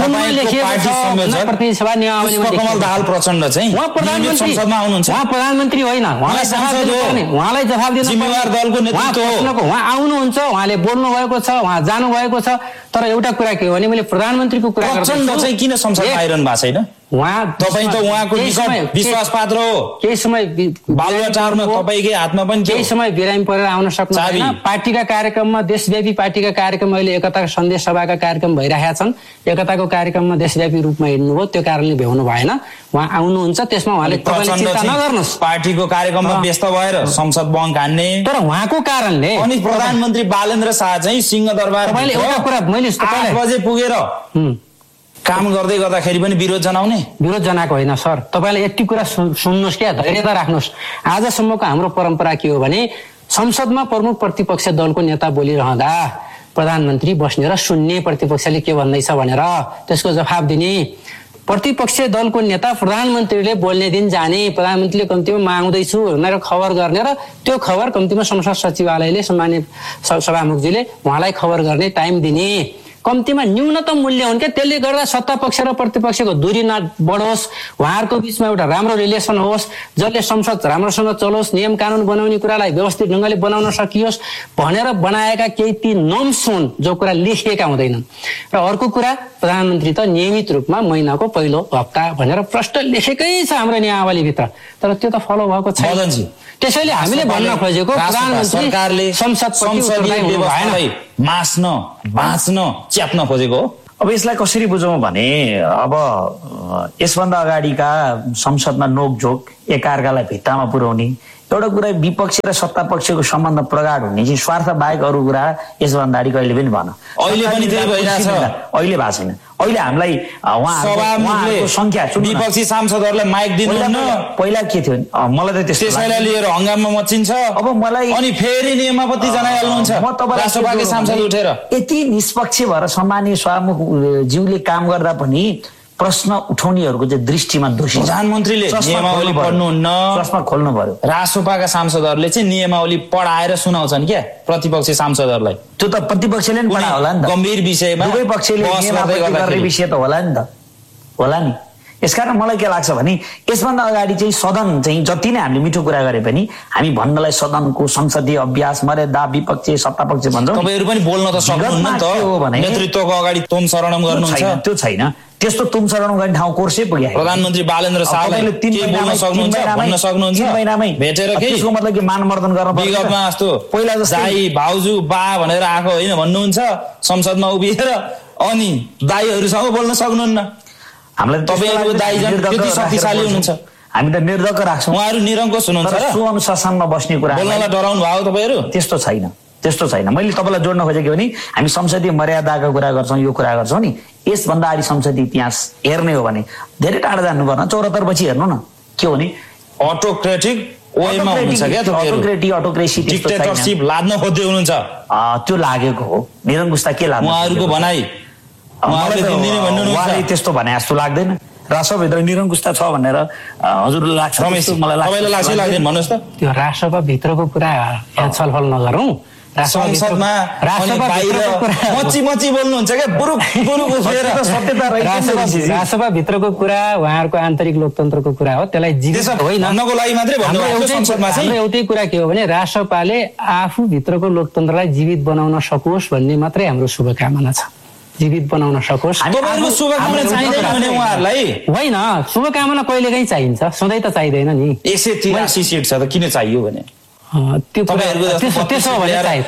प्रतिनिधि सभा नियमावली प्रचण्ड चाहिँ उहाँ प्रधानमन्त्री होइन, उहाँलाई जवाफ दिनु जिम्मेवार दलको नेतृत्व, उहाँ आउनुहुन्छ, उहाँले बोल्नु भएको छ, उहाँ जानु भएको छ। तर एउटा कुरा के हो भने मैले प्रधानमन्त्रीको कुरा प्रचण्ड चाहिँ किन संसद आइरहनु भएको छैन? उहाँ तपाईँ त उहाँको विश्वास पात्र हो। केही समय बालुवाटारमा तपाईँकै हातमा पनि केही समय बिरामी परेर आउन सक्नुहुन्छ। पार्टीका कार्यक्रममा देशव्यापी पार्टीका कार्यक्रम अहिले एकता सन्देश सभाका कार्यक्रम भइरहेका छन्, एकताको कार्यक्रममा देशव्यापी रूपमा हिँड्नुभयो, त्यो कारणले भ्याउनु भएन। उहाँ आउनुहुन्छ, त्यसमा उहाँले चिन्ता नगर्नुहोस्, पार्टीको कार्यक्रममा व्यस्त भएर संसद बङ्क हान्ने, तर उहाँको कारणले। अनि प्रधानमन्त्री बालेन्द्र शाह चाहिँ सिंहदरबार 8 बजे पुगेर काम गर्दै गर्दाखेरि पनि विरोध जनाउने? विरोध जनाएको होइन सर, तपाईँले यति कुरा सुन्नुहोस् क्या, धैर्यता राख्नुहोस्। आजसम्मको हाम्रो परम्परा के हो भने संसदमा प्रमुख प्रतिपक्ष दलको नेता बोलिरहँदा प्रधानमन्त्री बस्ने र सुन्ने, प्रतिपक्षले के भन्दैछ भनेर त्यसको जवाफ दिने। प्रतिपक्ष दलको नेता प्रधानमन्त्रीले बोल्ने दिन जाने, प्रधानमन्त्रीले कम्तीमा म आउँदैछु भनेर खबर गर्ने र त्यो खबर कम्तीमा संसद सचिवालयले सम्मान्य सभामुखजीले उहाँलाई खबर गर्ने टाइम दिने। कम्तीमा न्यूनतम मूल्य हुन् क्या। त्यसले गर्दा सत्ता पक्ष र प्रतिपक्षको दूरी नबढोस्, उहाँहरूको बिचमा एउटा राम्रो रिलेसन होस्, जसले संसद राम्रोसँग चलोस्, नियम कानुन बनाउने कुरालाई व्यवस्थित ढङ्गले बनाउन सकियोस् भनेर बनाएका केही ती नर्म्स हुन् जो कुरा लेखिएका हुँदैनन्। र अर्को कुरा, प्रधानमन्त्री त नियमित रूपमा महिनाको पहिलो हप्ता भनेर प्रष्ट लेखेकै छ हाम्रो नियमावलीभित्र, तर त्यो त फलो भएको छैन। त्यसैले हामीले भन्न खोजेको सरकारले संसदीय व्यवस्थालाई मास्न, बाँच्न, च्याप्न खोजेको हो। अब यसलाई कसरी बुझौँ भने, अब यसभन्दा अगाडिका संसदमा नोकझोक, एकअर्कालाई भित्तामा पुर्याउने, एउटा कुरा विपक्ष र सत्ता पक्षको सम्बन्ध प्रगाढ हुने चाहिँ स्वार्थ बाहेक अरू कुरा यसभन्दा अगाडि कहिले पनि भएन। अहिले पनि त्यही भइरहेछ। अहिले भएको छैन। अहिले हामीलाई उहाँहरूको संख्या, विपक्षी सांसदहरूलाई माइक दिनुहुन्न। पहिला के थियो, मलाई त त्यसैलाई लिएर हंगामा मचिन्छ। अब मलाई अनि फेरि नियमावली जनाइहाल्नुहुन्छ राष्ट्रपतिका सांसद उठेर। यति निष्पक्ष भएर सम्मानीय सभामुख ज्यूले काम गर्दा पनि प्रश्न उठाउनेहरूको चाहिँ दृष्टिमा दोषी। प्रधानमन्त्रीले नियमावली पढ्नुहुन्न, चस्मा खोल्नु पर्यो। राष्ट्रपतिका सांसदहरूले चाहिँ नियमावली पढाएर सुनाउँछन् क्या प्रतिपक्षी सांसदहरूलाई। त्यो त प्रतिपक्षले पनि पढा होला नि त, गम्भीर विषयमा दुवै पक्षले गर्ने विषय त होला नि त, होला नि। यसकारण मलाई के लाग्छ भने यसभन्दा अगाडि चाहिँ सदन चाहिँ जति नै हामीले मिठो कुरा गरे पनि हामी भन्नलाई सदनको संसदीय अभ्यास, मर्यादा, विपक्ष सत्तापक्ष भन्छौँ। तपाईहरु पनि बोल्न त सक्नुहुन्न नि त, नेतृत्वको अगाडि तुम शरणम गर्नुहुन्छ। त्यो छैन, त्यस्तो तुम शरणम गर्ने ठाउँ कोर्सै पुग्यो। प्रधानमन्त्री बालेन्द्र शाहले के बोल्न सक्नुहुन्छ, भन्न सक्नुहुन्छ? 3 महिनामै भेटेर के त्यसको मतलब के मानमर्दन गर्न पर्छ? विगतमा जस्तो पहिला जस्तै दाइ भाउजू बा भनेर आएको होइन भन्नुहुन्छ संसदमा उभिएर, अनि दाइहरुसँग बोल्न सक्नुहुन्न। हामीलाई तपाईहरुको दाइ जन त्यति शक्तिशाली हुनुहुन्छ, हामी त निर्धक्क राख्छौँ। उहाँहरु निरङ्कुश हुनुहुन्छ र सो अनुशासनमा बस्ने कुरा बोल्नलाई डराउनु भयो तपाईहरु? त्यस्तो छैन, त्यस्तो छैन। मैले तपाईलाई जोड्न खोजेको भने हामी संसदीय मर्यादाको कुरा गर्छौँ, यो कुरा गर्छौँ नि। यसभन्दा अगाडि संसदीय इतिहास हेर्ने हो भने धेरै टाढा जानु पर्न, 74 पछि हेर्नु न। के हो भने अटोक्रेटिक वेमा हुनुहुन्छ क्या तपाईहरु, अटोक्रेसी डिक्टेटरशिप लाद्न खोज्दै हुनुहुन्छ। त्यो लागेको हो, निरङ्कुशता के लाग्छ उहाँहरुको भनाइ? उहाँले त्यस्तो भने जस्तो लाग्दैन। राष्ट्रभित्र निरङ्कुशता छ भनेर हजुरले लाग्छ? मलाई लाग्छ लाग्दैन भन्नुहोस् त। त्यो राष्ट्रभित्रको कुरा यहाँ छलफल नगरौँ। संसदमा मची बोल्नुहुन्छ क्या, राष्ट्रभित्रको कुरा उहाँहरूको आन्तरिक लोकतन्त्रको कुरा हो, त्यसलाई जीवित होइन भन्नको लागि मात्रै भन्नुभएको। संसदमा चाहिँ एउटै कुरा के हो भने राष्ट्रपाले आफू भित्रको लोकतन्त्रलाई जीवित बनाउन सकोस् भन्ने मात्रै हाम्रो शुभकामना छ। जीवित बनाउन सकोस्। शुभकामना चाहिँदैन भने उहाँहरूलाई होइन, शुभकामना कहिलेकाहीँ चाहिन्छ, सधैँ त चाहिँदैन नि। 183 सिट छ त किन चाहियो भने त्यो त्यसो हो भने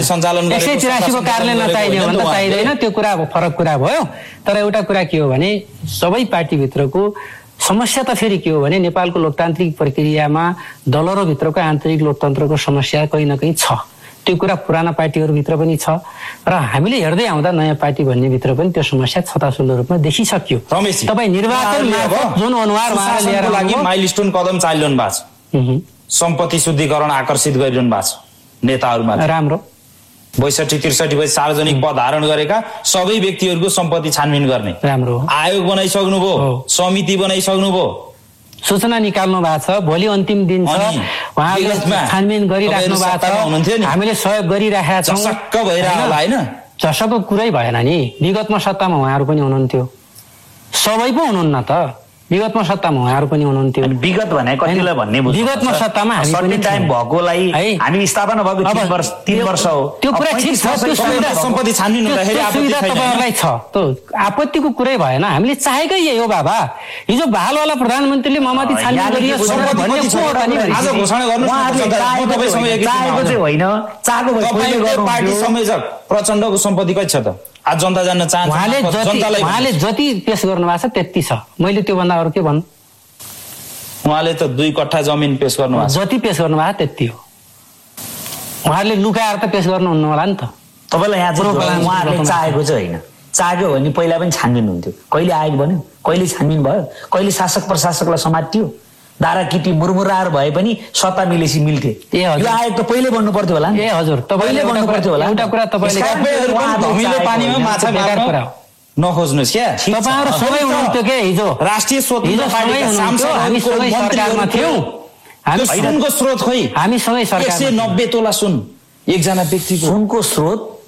183 को कारणले नचाहिने हो भने त चाहिँदैन, त्यो कुरा फरक कुरा भयो। तर एउटा कुरा के हो भने सबै पार्टीभित्रको समस्या त फेरि के हो भने नेपालको लोकतान्त्रिक प्रक्रियामा दलहरूभित्रको आन्तरिक लोकतन्त्रको समस्या कहीँ न कहीँ छ। त्यो कुरा पुराना पार्टीहरूभित्र पनि छ र हामीले हेर्दै आउँदा नयाँ पार्टी भन्ने भित्र पनि त्यो समस्या छताछुल्लो रूपमा देखिसक्यो। तपाईँ निर्वाचन जुन अनुहार लिएर लागि माइलस्टोन कदम चालिरहनु भएको छ, सम्पत्ति शुद्धिकरण आकर्षित गरिरहनु भएको छ नेताहरूमा। राम्रो 62-63 पछि सार्वजनिक पद धारण गरेका सबै व्यक्तिहरूको सम्पत्ति छानबिन गर्ने राम्रो आयोग बनाइसक्नुभयो, समिति बनाइसक्नुभयो, सूचना निकाल्नु भएको छ। भोलि अन्तिम दिन छ, उहाँले छानबिन गरिराख्नु भएको छ, हामीले सहयोग गरिराखेका छौँ। चसक्क भइरहेको होला हैन? चसक्क कुरै भएन नि। विगतमा सत्तामा उहाँहरू पनि हुनुहुन्थ्यो, सबै पो हुनुहुन्न त। विगतमा सत्तामा उहाँहरू पनि हुनुहुन्थ्यो। विगत भने कतिलाई भन्ने विगतमा सत्तामा हामी पनि टाइम भएकोलाई हामी स्थापना भएको 3 वर्ष हो। त्यो कुरा ठिक छ, त्यो सुविधा सम्पत्ति छानबिन हुँदाखेरि आपत्ति तपाईहरुलाई छ, त्यो आपत्तिको कुरै भएन। हामीले चाहेकै यही हो बाबा। हिजो बहालवाला प्रधानमन्त्रीले ममाथि छानबिन गरियो आज घोषणा गर्नु होइन, चाहेको भए पार्टी संयोजक प्रचण्डको सम्पत्ति कति छ त? आज जनता जान्न चाहन्छ। उहाँले जति पेश गर्नु भएको छ त्यति छ, मैले त्यो भन्दा अरू के भन्नु? उहाँले त 2 कट्ठा जमिन पेश गर्नु भएको छ, जति पेश गर्नु भएको त्यति हो। उहाँहरूले लुकाएर त पेश गर्नुहुन्न होला नि त। तपाईँलाई यहाँ उहाँहरूले चाहेको चाहिँ होइन, चाहेको हो भने पहिला पनि छानबिन हुन्थ्यो। कहिले आयोग बन्यो, कहिले छानबिन भयो, कहिले शासक प्रशासकलाई समातियो, दारा किटी मुरमुराएर भए पनि सत्ता मिलेसी मिल्थे। यो आयोग त पहिले बन्नु पर्थ्यो होला। ए हजुर, तपाईँले बन्नु पर्थ्यो होला। एउटा कुरा तपाईँले पानीमा माछा मार्न नखोज्नुहोस् क्या। तपाईँहरू सबै हुनुहुन्थ्यो के हिजो राष्ट्रिय स्वतन्त्र पार्टीका सांसदहरू मन्त्रीमा थियौ। सुनको स्रोत खोइ हामी सँगै सरकार 190 तोला सुन एकजना व्यक्तिको सुनको स्रोत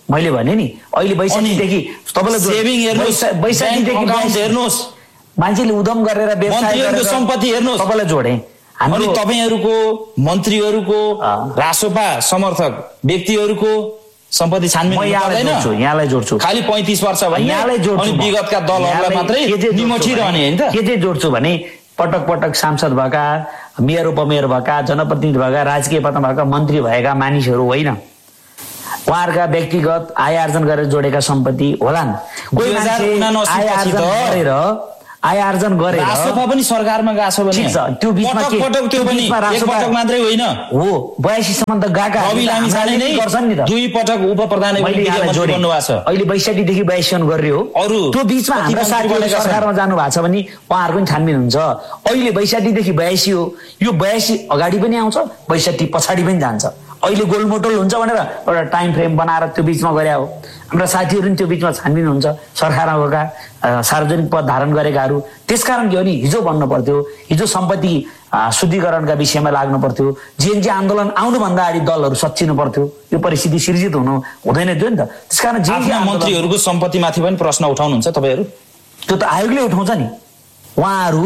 मैले भने नि अहिले बैशाखीदेखि तपाईँलाई सेभिङ हेर्नुहोस्, बैशाखीदेखि हेर्नुहोस्, मान्छेले उद्यम गरेर व्यवसाय गरेर सम्पत्ति हेर्नुहोस्। तपाईँलाई जोडे अनि तपाईँहरूको मन्त्रीहरूको रासोपा समर्थक व्यक्तिहरूको सम्पत्ति छानबिन यहाँलाई जोड्छु खालि 35 वर्ष यहाँलाई जोड्छु अनि विगतका दलहरूलाई मात्रै निमोठिरहने हैन त। के चाहिँ जोड्छु भने पटक पटक सांसद भएका, मेयर उपमेयर भएका, जनप्रतिनिधि भएका, राजकीय पदमा भएका, मन्त्री भएका मानिसहरू होइन, उहाँहरूका व्यक्तिगत आय आर्जन गरेर जोडेका सम्पत्ति होलान्। कोही मान्छे आय आर्जन गरेर रासोपा पनि सरकारमा गएको छ भने त्यो बिचमा पटक त्यो पनि एक पटक मात्रै होइन हो 82 सम्म त गएका रवि लामिछाने नै गर्छन् नि त। दुई पटक उपप्रधान बन्नु भएको छ। अहिले 82 देखि 82 गरियो अरु त्यो बिचमा हाम्रो साथीहरु सरकारमा जानु भएको छ भने उहाँहरुको पनि छानबिन हुन्छ। अहिले 82 देखि 82 हो, यो 82 अगाडि पनि आउँछ, 62 पछाडि पनि जान्छ। अहिले गोलमोटोल हुन्छ भनेर एउटा टाइम फ्रेम बनाएर त्यो बिचमा गरे हो। हाम्रा साथीहरु पनि त्यो बिचमा छानबिन हुन्छ, सरकारमा भएका सार्वजनिक पद धारण गरेकाहरू। त्यसकारण के हो नि, हिजो भन्नु पर्थ्यो, हिजो सम्पत्ति शुद्धिकरणका विषयमा लाग्नु पर्थ्यो, जीएनजी आन्दोलन आउनुभन्दा अगाडि दलहरू सच्चिनु पर्थ्यो, यो परिस्थिति सिर्जित हुँदैन थियो नि त। त्यसकारण जीएनजी मन्त्रीहरूको सम्पत्तिमाथि पनि प्रश्न उठाउनुहुन्छ तपाईहरु? त्यो त आयोगले उठाउँछ नि। उहाँहरू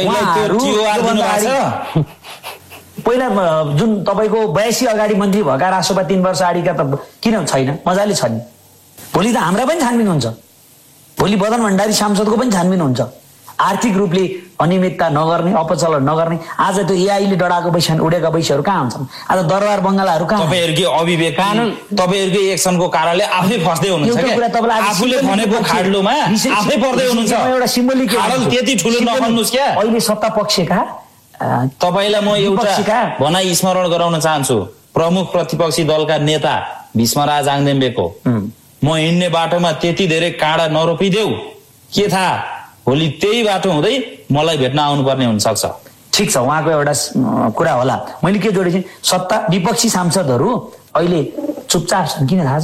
पहिला जुन तपाईको 82 अगाडि मन्त्री भएका राष्ट्रपति 3 वर्ष अगाडिका त किन छैन? मजाले छ नि। भोलि त हाम्रा पनि छानबिन हुन्छ, भोलि बदन भण्डारी सांसदको पनि छानबिन हुन्छ। आर्थिक रूपले अनियमितता नगर्ने, अपचलन नगर्ने। आज त एआईले डडाएको पैसा उडेका पैसाहरू कहाँ हुन्छन्? आज दरबार बङ्गलाहरू कहाँ? तपाईहरुको अभिवेक कानुन, तपाईहरुको एक्सनको कारणले आफै फस्दै हुनुहुन्छ के? आफूले भनेको खाडलोमा आफै पर्दै हुनुहुन्छ। एउटा सिम्बोलिक खाडल त्यति ठुलो नबन्नुस् क्या। अहिले सत्ता पक्षका तपाईलाई म एउटा भनाइ स्मरण गराउन चाहन्छु। प्रमुख प्रतिपक्षी दलका नेता भीष्मराज आङदेम्बेको म हिँड्ने बाटोमा त्यति धेरै काँडा नरोपिदेऊ, के थाहा भोलि त्यही बाटो हुँदै मलाई भेट्न आउनुपर्ने हुन सक्छ। ठिक छ, उहाँको एउटा कुरा होला। मैले के जोडेँ, सत्ता विपक्षी सांसदहरू अहिले चुपचाप छन्। किन थाहा छ?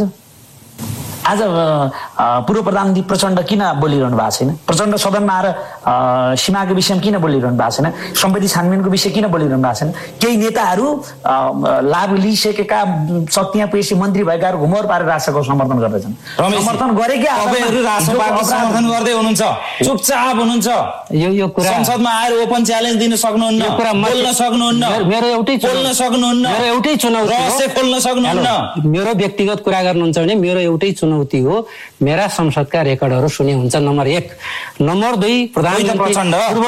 आज पूर्व प्रधानमन्त्री प्रचण्ड किन बोलिरहनु भएको छैन? प्रचण्ड सदनमा आएर सीमाको विषयमा किन बोलिरहनु भएको छैन? सम्पत्ति छानबिनको विषय किन बोलिरहनु भएको छैन? केही नेताहरू लाभ लिइसकेका शक्तियाँ पेशी मन्त्री भएकाहरू घुमर पारेर राष्ट्रको समर्थन गर्दैछन्। समर्थन गरेकै तपाईहरु राष्ट्रपाको समर्थन गर्दै हुनुहुन्छ, चुपचाप हुनुहुन्छ। यो कुरा संसदमा आएर ओपन च्यालेन्ज दिन सक्नुहुन्न, बोल्न सक्नुहुन्न, मेरो एउटै बोल्न सक्नुहुन्न, मेरो एउटै चुनौती हो, रहस्य खोल्न सक्नुहुन्न। मेरो व्यक्तिगत कुरा गर्नुहुन्छ भने मेरो एउटै चुनौती हो, मेरा संसदका रेकर्डहरू सुने हुन्छ। नम्बर 1। नम्बर 2, पूर्व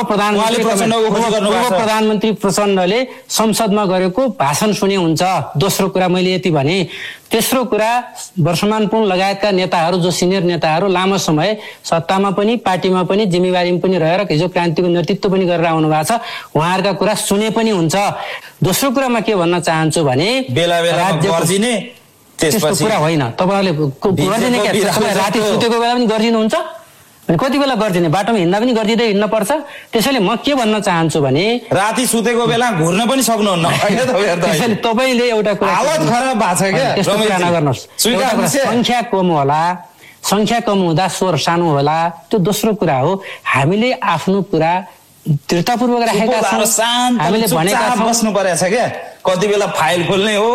प्रधानमन्त्री प्रचण्डले संसदमा गरेको भाषण सुने हुन्छ। दोस्रो कुरा मैले यति भने। तेस्रो कुरा, वर्षमान पुन लगायतका नेताहरू, जो सिनियर नेताहरू लामो समय सत्तामा पनि पार्टीमा पनि जिम्मेवारीमा पनि रहेर हिजो क्रान्तिको नेतृत्व पनि गरेर आउनु भएको छ, उहाँहरूका कुरा सुने पनि हुन्छ। दोस्रो कुरामा के भन्न चाहन्छु भने बेला बेला गर्जिने त्यस्तो कुरा होइन। तपाईँहरूले गर्दिने क्या, राति सुतेको बेला पनि गर्दिनुहुन्छ, कति बेला गर्दिने, बाटोमा हिँड्दा पनि गर्दिँदै हिँड्न पर्छ। त्यसैले म के भन्न चाहन्छु भने राति सुतेको बेला घुर्न पनि सक्नुहुन्न। त्यसैले तपाईँले एउटा कुरा खराब भएको छ क्या, त्यस्तो कुरा नगर्नुहोस्। संख्या कम होला, संख्या कम हुँदा स्वर सानो होला, त्यो दोस्रो कुरा हो। हामीले आफ्नो कुरा दृढतापूर्वक राखेका छौँ, हामीले भनेका छौँ। बस्नु परेछ क्या, कति बेला फाइल खोल्ने हो,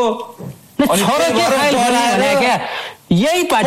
यही पार्टी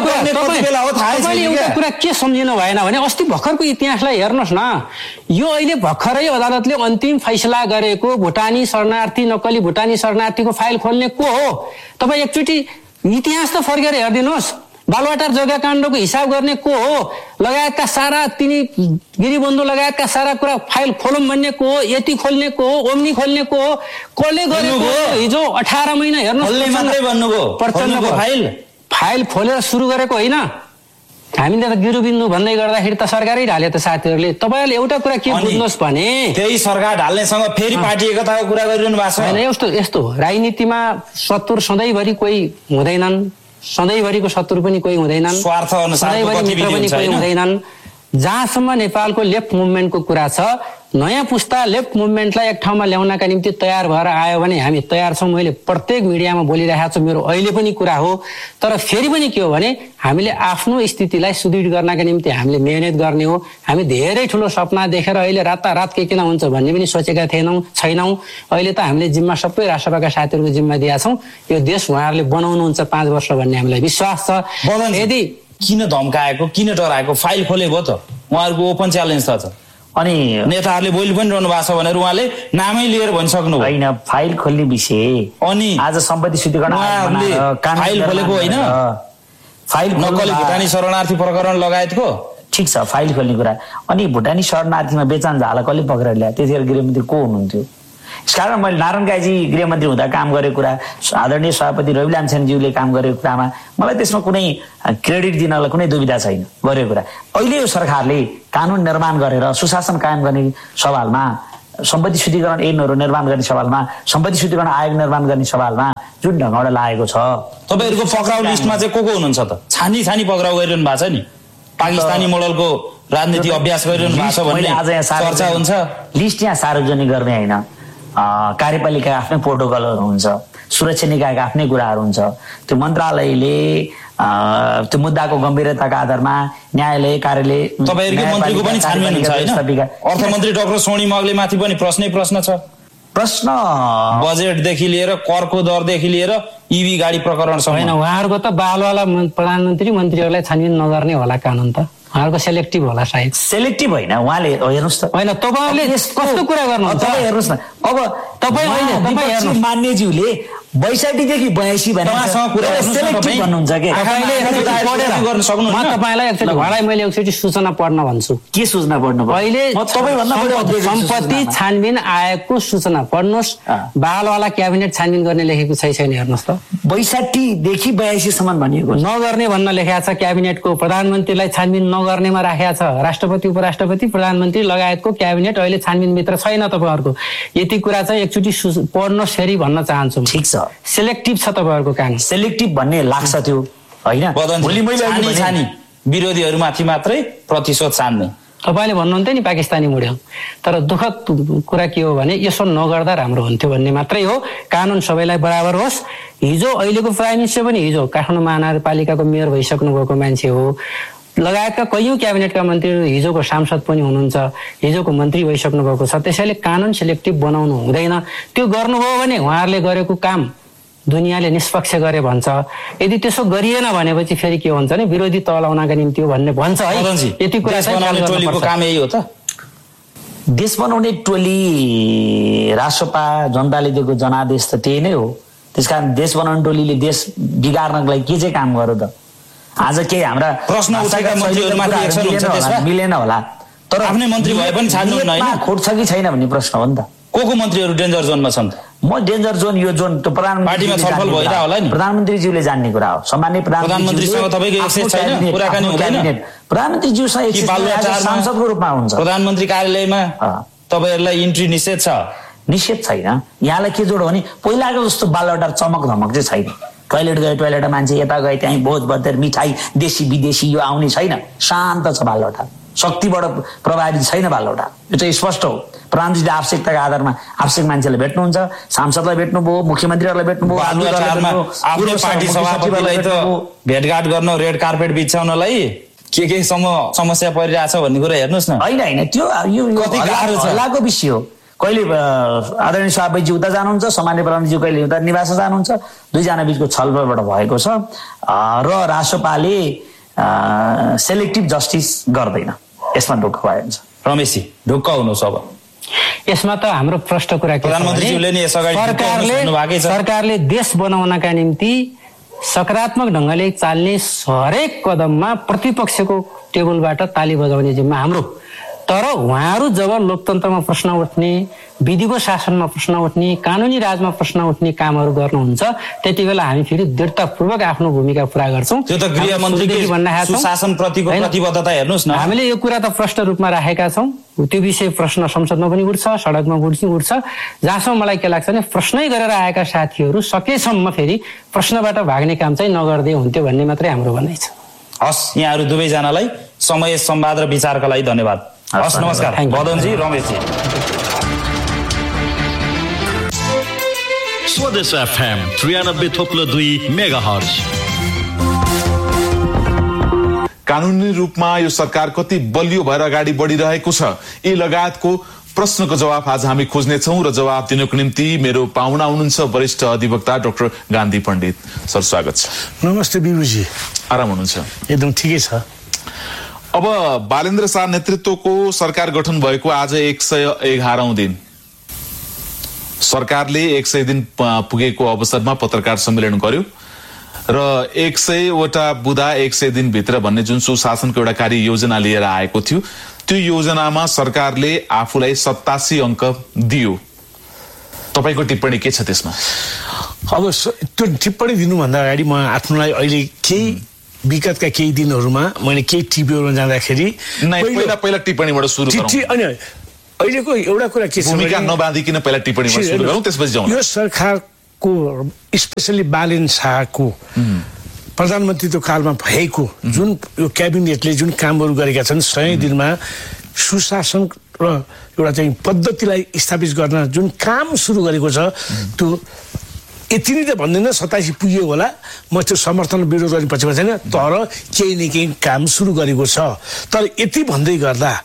एउटा कुरा के सम्झिनु भएन भने अस्ति भर्खरको इतिहासलाई हेर्नुहोस् न। यो अहिले भर्खरै अदालतले अन्तिम फैसला गरेको भुटानी शरणार्थी, नक्कली भुटानी शरणार्थीको फाइल खोल्ने को हो? तपाईँ एकचोटि इतिहास त फर्केर हेरिदिनुहोस्। बालुवाटार जग्गा काण्डको हिसाब गर्ने को हो? लगायतका सारा तिनी गिरिबन्धु लगायतका सारा कुरा फाइल खोलौँ भन्ने को हो? यति खोल्ने को हो? ओम्नी खोल्ने को हो? कसले गरेको? हिजो 18 महिना हेर्नुहोस्, फाइल खोलेर सुरु गरेको होइन। हामीले त गिरिबन्धु भन्दै गर्दाखेरि त सरकारै ढाले त साथीहरूले। तपाईँहरूले एउटा कुरा के बुझ्नुहोस् भने त्यही सरकार ढाल्नेसँग फेरि पार्टी एकताको कुरा गरिरहनु भएको छ। यस्तो यस्तो राजनीतिमा शत्रु सधैँभरि कोही हुँदैनन्, सधैँभरिको शत्रु पनि कोही हुँदैनन्, स्वार्थ अनुसार सधैँभरि मित्र पनि कोही हुँदैनन्। जहाँसम्म नेपालको लेफ्ट मुभमेन्टको कुरा छ, नयाँ पुस्ता लेफ्ट मुभमेन्टलाई एक ठाउँमा ल्याउनका निम्ति तयार भएर आयो भने हामी तयार छौँ। मैले प्रत्येक मिडियामा बोलिरहेको छु, मेरो अहिले पनि कुरा हो। तर फेरि पनि के हो भने हामीले आफ्नो स्थितिलाई सुदृढ गर्नका निम्ति हामीले मेहनत गर्ने हो। हामी धेरै ठुलो सपना देखेर अहिले रातारात के किन हुन्छ भन्ने पनि सोचेका छैनौँ। अहिले त हामीले जिम्मा सबै राष्ट्रसभाका साथीहरूको जिम्मा दिएका छौँ। यो देश उहाँहरूले बनाउनुहुन्छ 5 वर्ष भन्ने हामीलाई विश्वास छ। यदि किन धम्काएको, किन डराएको, फाइल खोलेको त उहाँहरूको ओपन च्यालेन्ज छ। अनि नेताहरूले बोली पनि रहनु भएको छ भनेर उहाँले नामै लिएर भनिसक्नु होइन। फाइल खोल्ने विषय अनि आज सम्पत्ति शुद्धिकरण फाइल खोलेको होइन, फाइल नक्कली भुटानी शरणार्थी प्रकरण लगायतको ठिक छ, फाइल खोल्ने कुरा। अनि भुटानी शरणार्थीमा बेचान झाला कसले पक्रेर ल्यायो? त्यतिखेर गृहमन्त्री को हुनुहुन्थ्यो? यसकारण मैले नारायण काजीजी गृहमन्त्री हुँदा काम गरेको कुरा, आदरणीय सभापति रवि लामिछानेज्यूले काम गरेको कुरामा मलाई त्यसमा कुनै क्रेडिट दिनलाई कुनै दुविधा छैन गरेको कुरा। अहिले यो सरकारले कानुन निर्माण गरेर सुशासन कायम गर्ने सवालमा, सम्पत्ति शुद्धिकरण ऐनहरू निर्माण गर्ने सवालमा, सम्पत्ति शुद्धिकरण आयोग निर्माण गर्ने सवालमा जुन ढङ्गबाट लागेको छ। तपाईँहरूको पक्राउ लिस्टमा चाहिँ को हुनुहुन्छ त? छानी पक्राउ गरिरहनु भएको छ नि, पाकिस्तानी मोडलको राजनीति अभ्यास गरिरहनु भएको छ भन्ने आज यहाँ चर्चा हुन्छ। लिस्ट यहाँ सार्वजनिक गर्ने होइन, कार्यपालिका आफ्नै प्रोटोकलहरू हुन्छ, सुरक्षा निकायका आफ्नै कुराहरू हुन्छ। त्यो मन्त्रालयले त्यो मुद्दाको गम्भीरताका आधारमा न्यायालय कार्यालय तपाईँहरूको मन्त्रीको पनि छानबिन हुन्छ होइन? अर्थमन्त्री डाक्टर सोनी मगले माथि पनि प्रश्न छ। प्रश्न बजेटदेखि लिएर करको दरदेखि लिएर इभी गाडी प्रकरणसम्म। होइन, उहाँहरूको त बालवाला प्रधानमन्त्री मन्त्रीहरूलाई छानबिन नगर्ने होला कानुन त, उहाँहरूको सेलेक्टिभ होला सायद। सेलेक्टिभ होइन, उहाँले हेर्नुहोस् त। होइन, तपाईँहरूले कस्तो कुरा गर्नुहुन्छ? तपाईँ हेर्नुहोस् न, अब तपाईँ मान्यज्यूले 62देखि 82 भन्नुहुन्छ के? तपाईँलाई एकचोटि मैले एकचोटि सूचना पढ्न भन्छु। के सूचना पढ्नु? अहिले सम्पत्ति छानबिन आयोगको सूचना पढ्नुहोस्। बालवाला क्याबिनेट छानबिन गर्ने लेखेको छैन, हेर्नुहोस् त। 62देखि 82सम्म भनिएको नगर्ने भन्न लेखेको छ। क्याबिनेटको प्रधानमन्त्रीलाई छानबिन नगर्नेमा राखेको छ। राष्ट्रपति उपराष्ट्रपति प्रधानमन्त्री लगायतको क्याबिनेट अहिले छानबिनभित्र छैन। तपाईँहरूको यति कुरा चाहिँ एकचोटि पढ्नुहोस् फेरि भन्न चाहन्छु। ठिक छ, सेलेक्टिभ छ तपाईँहरूको काम। सेलेक्टिभ भन्ने लाग्छ त्यो होइन, विरोधीहरूमाथि मात्रै प्रतिशोध छान्ने तपाईँले भन्नुहुन्थ्यो नि पाकिस्तानी मोडल। तर दुःखद कुरा के हो भने यसो नगर्दा राम्रो हुन्थ्यो भन्ने मात्रै हो। कानुन सबैलाई बराबर होस्। हिजो अहिलेको प्राइम मिनिस्टर पनि हिजो काठमाडौँ महानगरपालिकाको मेयर भइसक्नु भएको मान्छे हो। लगायतका कैयौँ क्याबिनेटका मन्त्रीहरू हिजोको सांसद पनि हुनुहुन्छ, हिजोको मन्त्री भइसक्नु भएको छ। त्यसैले कानुन सेलेक्टिभ बनाउनु हुँदैन। त्यो गर्नुभयो भने उहाँहरूले गरेको काम दुनियाँले निष्पक्ष गरे भन्छ। यदि त्यसो गरिएन भनेपछि फेरि के हुन्छ भने विरोधी तलाउनका निम्ति हो भन्ने भन्छ है। यति कुरा टोलीको काम यही हो त। देश बनाउने टोली राष्ट्रपा जनताले दिएको जनादेश त त्यही नै हो। त्यसकारण देश बनाउने टोलीले देश बिगार्नको लागि के चाहिँ काम गर्यो त? आज के हाम्रा प्रश्न उठाएका मन्त्रीहरूमाथि एक्सन हुन्छ त्यसमा मिलेन होला, तर आफ्नै मन्त्री भए पनि छान्नुहुन्न हैन? खोट छ कि छैन भन्ने प्रश्न हो नि त। को मन्त्रीहरू डेन्जर जोनमा छन् त? म डेन्जर जोन यो जोन त पार्टीमा छलफल भइरा होला नि। प्रधानमन्त्रीज्यूले जान्ने कुरा हो। सामान्य प्रधानमन्त्रीसँग तपाईको एक्सेस छैन, कुराकानी हुँदैन। प्रधानमन्त्रीज्यूसँग एक्सेस सांसदको रूपमा हुन्छ। प्रधानमन्त्री कार्यालयमा तपाईहरुलाई इन्ट्री निषेध छ? निषेध छैन। यहाँलाई के जोड हो भने पहिलाको जस्तो बालवटार चमक धमक चाहिँ छैन। टोइलेट गए टोइलेटमा मान्छे यता गए त्यहीँ भोज बत्तर मिठाई देशी विदेशी यो आउने छैन। शान्त छ बालवटा, शक्तिबाट प्रभावित छैन बालवटा। यो चाहिँ स्पष्ट हो। प्रधानमन्त्रीले आवश्यकताको आधारमा आवश्यक मान्छेलाई भेट्नुहुन्छ, सांसदलाई भेट्नुभयो, मुख्यमन्त्रीहरूलाई भेट्नुभयो, आफ्नै पार्टी सभापतिलाई त भेटघाट गर्न रेड कार्पेट बिछाउनलाई के समस्या परिरहेछ भन्ने कुरा हेर्नुहोस् न। होइन त्यो कति गाह्रो छ, हल्लाको विषय हो। कहिले आदरणीय सभापतिजी उता जानुहुन्छ, सामान्य प्रधानमन्त्री कहिले उता निवास जानुहुन्छ। दुईजना बीचको छलफलबाट भएको छ र राष्ट्रपाले सेलेक्टिभ जस्टिस गर्दैन। यसमा ढुक्क भयो हुन्छ। रमेशजी ढुक्क हुनुहोस्। अब यसमा त हाम्रो प्रश्न कुरा के छ? सरकारले देश बनाउनका निम्ति सकारात्मक ढङ्गले चाल्ने हरेक कदममा प्रतिपक्षको टेबलबाट ताली बजाउने जिम्मा हाम्रो। तर उहाँहरू जब लोकतन्त्रमा प्रश्न उठ्ने, विधिको शासनमा प्रश्न उठ्ने, कानुनी राजमा प्रश्न उठ्ने कामहरू गर्नुहुन्छ, त्यति बेला हामी फेरि दृढतापूर्वक आफ्नो भूमिका पुरा गर्छौँ। त्यो त गृहमन्त्रीको शासनप्रतिको प्रतिबद्धता हेर्नुहोस् न। हामीले यो कुरा त प्रष्ट रूपमा राखेका छौँ। त्यो विषय प्रश्न संसदमा पनि उठ्छ, सडकमा उठ्छ। जहाँसम्म मलाई के लाग्छ भने प्रश्नै गरेर आएका साथीहरू सकेसम्म फेरि प्रश्नबाट भाग्ने काम चाहिँ नगर्दै हुन्थ्यो भन्ने मात्रै हाम्रो भनाइ छ। हस्, यहाँहरू दुवैजनालाई समय, संवाद र विचारका लागि धन्यवाद। हस्, नमस्कार मदनजी, रमेशजी। स्वदेश FM 93.2 मेगाहर्ज। कानुनी रूपमा यो सरकार कति बलियो भएर अगाडि बढिरहेको छ, यी लगायतको प्रश्नको जवाब आज हामी खोज्नेछौँ र जवाब दिनको निम्ति मेरो पाहुना हुनुहुन्छ वरिष्ठ अधिवक्ता डाक्टर गान्धी पण्डित। सर, स्वागत छ। नमस्ते बिरुजी। आराम हुनुहुन्छ? एकदम ठिकै छ। अब बालेन्द्र शाह नेतृत्वको सरकार गठन भएको आज 111औं दिन। सरकारले 100 दिन पुगेको अवसरमा पत्रकार सम्मेलन गर्यो र 100 वटा बुँदा 100 दिन भित्र भन्ने जुन सुशासनको एउटा कार्य योजना लिएर आएको थियो, त्यो योजनामा सरकारले आफूलाई 87 अङ्क दियो। तपाईको टिप्पणी के छ त्यसमा? अब त्यो टिप्पणी दिनुभन्दा अगाडि म आफ्नोलाई अहिले केही विगतका केही दिनहरूमा मैले केही टिभीहरूमा जाँदाखेरि पहिला टिप्पणीबाट सुरु गरौँ। अनि अहिलेको एउटा कुरा के छ, भूमिका नबाँधिकन पहिला टिप्पणीबाट सुरु गरौँ, त्यसपछि जाउँ। यो सरकारको स्पेशली बालेन शाहको प्रधानमन्त्रीको कालमा भएको जुन यो क्याबिनेटले जुन कामहरू गरेका छन्, 100 दिनमा सुशासन र एउटा चाहिँ पद्धतिलाई स्थापित गर्न जुन काम सुरु गरेको छ, त्यो यति नै त भन्दैन 87 पुग्यो होला, म त्यो समर्थन विरोध गर्ने पक्षमा छैन, तर केही न केही काम सुरु गरेको छ। तर यति भन्दै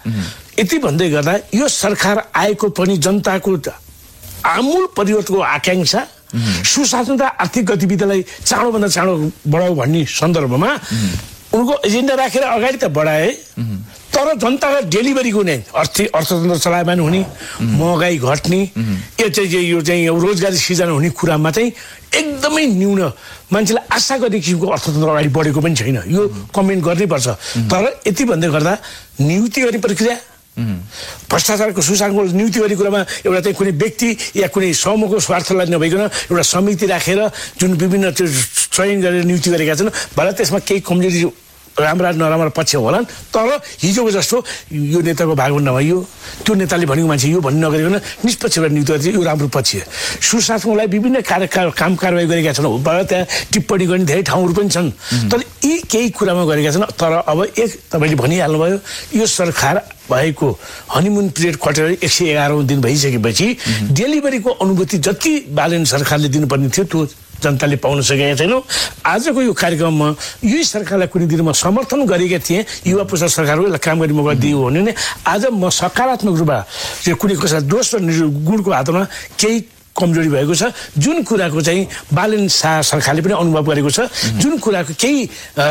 गर्दा यो सरकार आएको पनि जनताको आमूल परिवर्तनको आकांक्षा, सुशासन र आर्थिक गतिविधिलाई चाँडोभन्दा चाँडो बढाऊ भन्ने सन्दर्भमा उनको एजेन्डा राखेर अगाडि त बढाए, तर जनतालाई डेलिभरीको नै अर्थतन्त्र चलायमान हुने, महँगाई घट्ने, यो चाहिँ रोजगारी सृजना हुने कुरामा चाहिँ एकदमै न्यून, मान्छेलाई आशा गर्ने किसिमको अर्थतन्त्र अगाडि बढेको पनि छैन। यो कमेन्ट गर्नैपर्छ। तर यति भन्दै गर्दा नियुक्ति गर्ने प्रक्रिया, भ्रष्टाचारको सुशासनको नियुक्ति गर्ने कुरामा एउटा चाहिँ कुनै व्यक्ति या कुनै समूहको स्वार्थलाई नभइकन एउटा समिति राखेर जुन विभिन्न त्यो चयन गरेर नियुक्ति गरेका छन्, भला त्यसमा केही कमजोरी राम्रा नराम्रा पक्ष होलान्, तर हिजोको जस्तो यो नेताको भागभण्ड नभइयो, त्यो नेताले भनेको मान्छे यो भन्ने नगरिकन निष्पक्षबाट नियुक्ति गर्छ, यो राम्रो पक्ष। सुशासनलाई विभिन्न काम कारवाही गरेका छन्, त्यहाँ टिप्पणी गर्ने धेरै ठाउँहरू पनि छन्, तर यी केही कुरामा गरेका छन्। तर अब तपाईँले भनिहाल्नुभयो, यो सरकार भएको हनीमुन पिरियड कटेर 111औं दिन भइसकेपछि डेलिभरीको अनुभूति जति बालेन सरकारले दिनुपर्ने थियो त्यो जनताले पाउन सकेका छैनौँ। आजको यो कार्यक्रममा यही सरकारलाई कुनै दिन म समर्थन गरेका थिएँ, युवा पुस्ता सरकारको काम गर्ने मौका दियो भने नै आज म सकारात्मक रूपमा कुनै कसैलाई दोष र गुणको हातमा केही कमजोरी भएको छ, जुन कुराको चाहिँ बालेन शाह सरकारले पनि अनुभव गरेको छ, जुन कुराको केही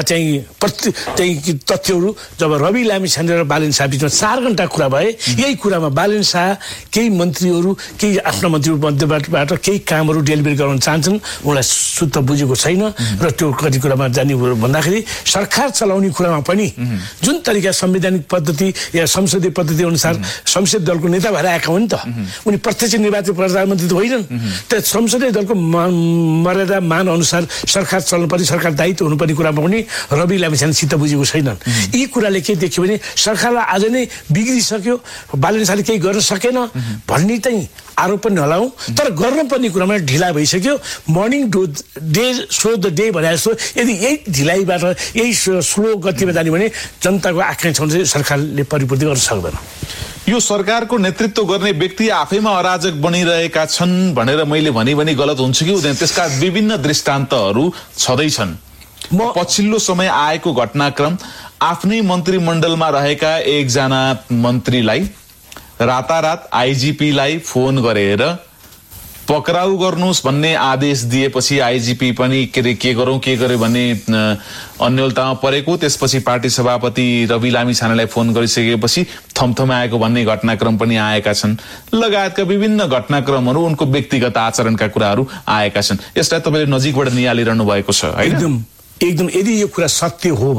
चाहिँ तथ्यहरू जब रवि लामिछाने र बालेन शाह बिचमा 4 घण्टा कुरा भए, यही कुरामा बालेन शाह केही मन्त्रीहरू केही आफ्ना मन्त्रीहरू मध्यबाट केही कामहरू डेलिभरी गराउन चाहन्छन्, उनलाई शुद्ध बुझेको छैन र त्यो कति कुरामा जाने भन्दाखेरि सरकार चलाउने कुरामा पनि जुन तरिका संवैधानिक पद्धति या संसदीय पद्धति अनुसार संसदीय दलको नेता भएर आएका हुन् त, उनी प्रत्यक्ष निर्वाचित प्रधानमन्त्री त होइन, त्यो संसदीय दलको मर्यादा मान अनुसार सरकार चल्नुपर्ने, सरकार दायित्व हुनुपर्ने कुरामा पनि रवि लामिछाने चित्त बुझेको छैनन्। यी कुराले के देखियो भने सरकारलाई आज नै बिग्रिसक्यो, बालेन शाहले केही गर्न सकेन भन्ने चाहिँ आरोप पनि नलाउँ, तर गर्नुपर्ने कुरामा ढिला भइसक्यो। Morning day so the day भने जस्तो यदि यही ढिलाइबाट यही स्लो गतिमा जाने भने जनताको आकांक्षा चाहिँ सरकारले परिपूर्ति गर्न सक्दैन। यो सरकारको नेतृत्व गर्ने व्यक्ति आफैमा अराजक बनिरहेका छन् भनेर मैले भने गलत हुन्छ कि हुँदैन? त्यसका विभिन्न दृष्टान्तहरू छँदैछन्। पछिल्लो समय आएको घटनाक्रम, आफ्नै मन्त्रीमण्डलमा रहेका एकजना मन्त्रीलाई रातारात आइजिपीलाई फोन गरेर पक्राउ गर्नुहोस् भन्ने आदेश दिएपछि आइजिपी पनि के गर्यो भन्ने अन्यलतामा परेको, त्यसपछि पार्टी सभापति रवि लामिछानेलाई फोन गरिसकेपछि थमथमाएको भन्ने घटनाक्रम पनि आएका छन्। लगायतका विभिन्न घटनाक्रमहरू, उनको व्यक्तिगत आचरणका कुराहरू आएका छन्। यसलाई तपाईँले नजिकबाट निहालिरहनु भएको छ होइन? एकदम यदि यो कुरा सत्य हो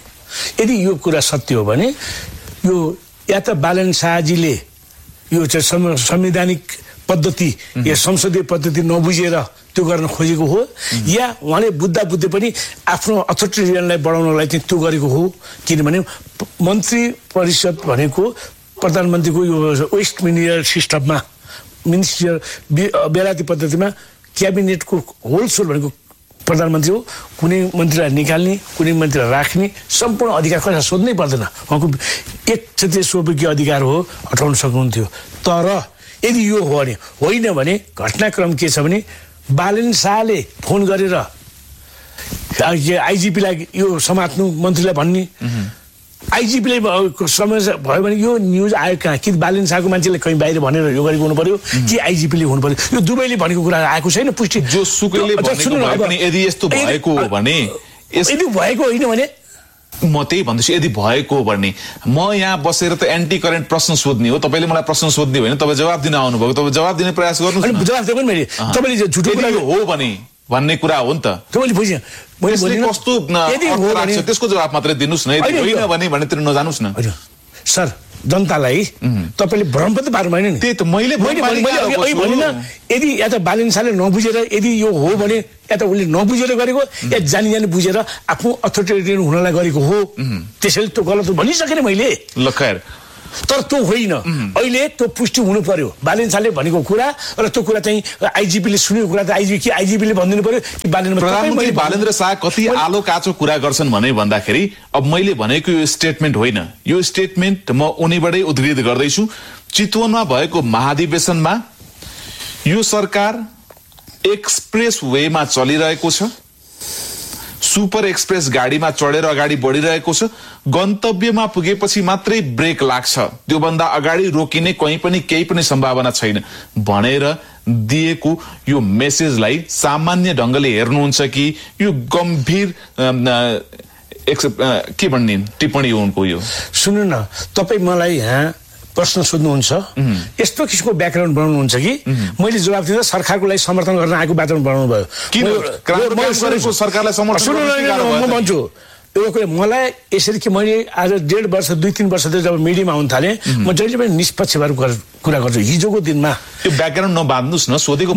भने यो या त बालेन शाहजीले यो चाहिँ संवैधानिक पद्धति या संसदीय पद्धति नबुझेर त्यो गर्न खोजेको हो, या उहाँले बुझ्दै पनि आफ्नो अथोरिटीलाई बढाउनलाई चाहिँ त्यो गरेको हो। किनभने मन्त्री परिषद भनेको प्रधानमन्त्रीको यो वेस्ट मिनिस्टर सिस्टममा, मिनिस्टर बेलायती पद्धतिमा क्याबिनेटको होल सोल भनेको प्रधानमन्त्री हो, कुनै मन्त्रीलाई निकाल्ने, कुनै मन्त्रीलाई राख्ने सम्पूर्ण अधिकार कसैलाई सोध्नै पर्दैन। उहाँको 1/3 स्वयंपूर्ति अधिकार हो, हटाउन सक्नुहुन्थ्यो। तर यदि यो हो भने, होइन भने घटनाक्रम के छ भने बालेन शाहले फोन गरेर आइजिपीलाई यो समात्नु, मन्त्रीलाई भन्ने, आइजिपीले समस्या भयो भने यो न्युज आयो कहाँ? कि बालेन शाहको मान्छेले कहीँ बाहिर भनेर यो गरेको हुनु पर्यो कि आइजिपीले हुनु पर्यो? यो दुवैले भनेको कुरा आएको छैन पुष्टि। जो सुकैले यदि यस्तो भएको हो भने, यदि भएको होइन भने म त्यही भन्दैछु, यदि भएको हो भने म यहाँ बसेर त एन्टी करेन्ट प्रश्न सोध्ने हो, तपाईँले मलाई प्रश्न सोध्ने होइन, तपाईँ जवाब दिन आउनुभएको, तपाईँ जवाब दिने प्रयास गर्नु। जवाब दिएको मैले, तपाईँले झुटो कुरा हो भने भन्ने कुरा हो नि त। तपाईँले बुझ्यो कस्तो त्यसको जवाब मात्रै दिनुहोस् न, होइन भने तिर नजानुहोस् न। सर, जनतालाई तपाईँले भ्रम पनि पार्नु भएन नि। त्यही त मैले भनिन। यदि या त बालेन शाहले नबुझेर यदि यो हो भने या त उसले नबुझेर गरेको या जानी जानी बुझेर आफ्नो अथोरिटेरियन हुनलाई गरेको हो, त्यसैले त्यो गलत भनिसकेन मैले। ल खैर, तर त्यो होइन। अहिले त्यो पुष्टि हुनु पर्यो बालेन शाहले भनेको कुरा, र त्यो कुरा चाहिँ आइजिपीले सुनेको कुरा त आइजिपीले भनिदिनु पर्यो कि प्रधानमन्त्री बालेन्द्र शाह कति आलो काचो कुरा गर्छन् भन्दाखेरि अब मैले भनेको यो स्टेटमेन्ट होइन, यो स्टेटमेन्ट म उनीबाटै उद्धृत गर्दैछु। चितवनमा भएको महाधिवेशनमा यो सरकार एक्सप्रेस वेमा चलिरहेको छ, सुपर एक्सप्रेस गाडीमा चढेर अगाडि बढिरहेको छ, गन्तव्यमा पुगेपछि मात्रै ब्रेक लाग्छ, त्योभन्दा अगाडि रोकिने कहीँ पनि केही पनि सम्भावना छैन भनेर दिएको यो मेसेजलाई सामान्य ढङ्गले हेर्नुहुन्छ कि यो गम्भीर के भन्ने टिप्पणी हो उनको? यो सुन्नु न, तपाईँ मलाई यहाँ प्रश्न सोध्नुहुन्छ, यस्तो किसिमको ब्याकग्राउन्ड बनाउनुहुन्छ कि मैले जवाब दिँदा सरकारको लागि समर्थन गर्न आएको ब्याकग्राउन्ड बनाउनु भयो। सरकारलाई समर्थन म भन्छु यो मलाई यसरी कि मैले आज 1.5 वर्ष 2-3 वर्षदेखि जब मिडियामा आउन थालेँ, म जहिले पनि निष्पक्ष भएर कुरा गर्छु। हिजोको दिनमा त्यो ब्याकग्राउन्ड नबान्नुहोस् न, सोधेको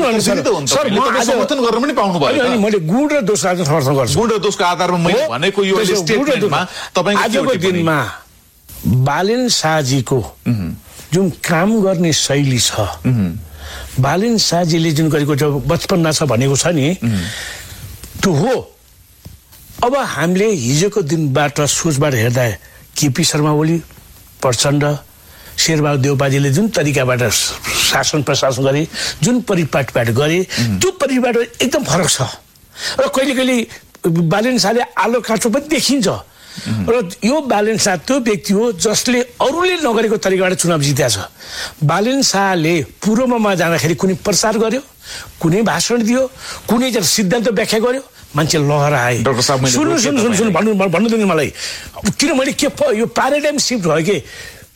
समर्थन गर्न पनि पाउनु भयो। मैले गुण र दोष आज समर्थन गर्छु। गुण र दोषको आधारमा मैले भनेको यो स्टेटमेन्टमा आजको दिनमा बालेन शाहजीको जुन काम गर्ने शैली छ, बालेन शाहजीले जुन गरेको बचपन्ना छ भनेको छ नि, त्यो हो। अब हामीले हिजोको दिनबाट सोचबाट हेर्दा केपी शर्मा ओली, प्रचण्ड, शेरबहादुर देउपाजीले जुन तरिकाबाट शासन प्रशासन गरे, जुन परिपाटबाट गरे, त्यो परिपाट एकदम फरक छ। र कहिले कहिले बालेन शाहले आलो काँचो पनि देखिन्छ। र यो बालेन शाह त्यो व्यक्ति हो जसले अरूले नगरेको तरिकाबाट चुनाव जितेको छ। बालेन शाहले पूर्वमा जाँदाखेरि कुनै प्रचार गर्यो, कुनै भाषण दियो, कुनै सिद्धान्त व्याख्या गर्यो, मान्छे लहराए। सुन्नु भन्नु दिनु मलाई, किन मैले के यो प्याराडाइम सिफ्ट भयो कि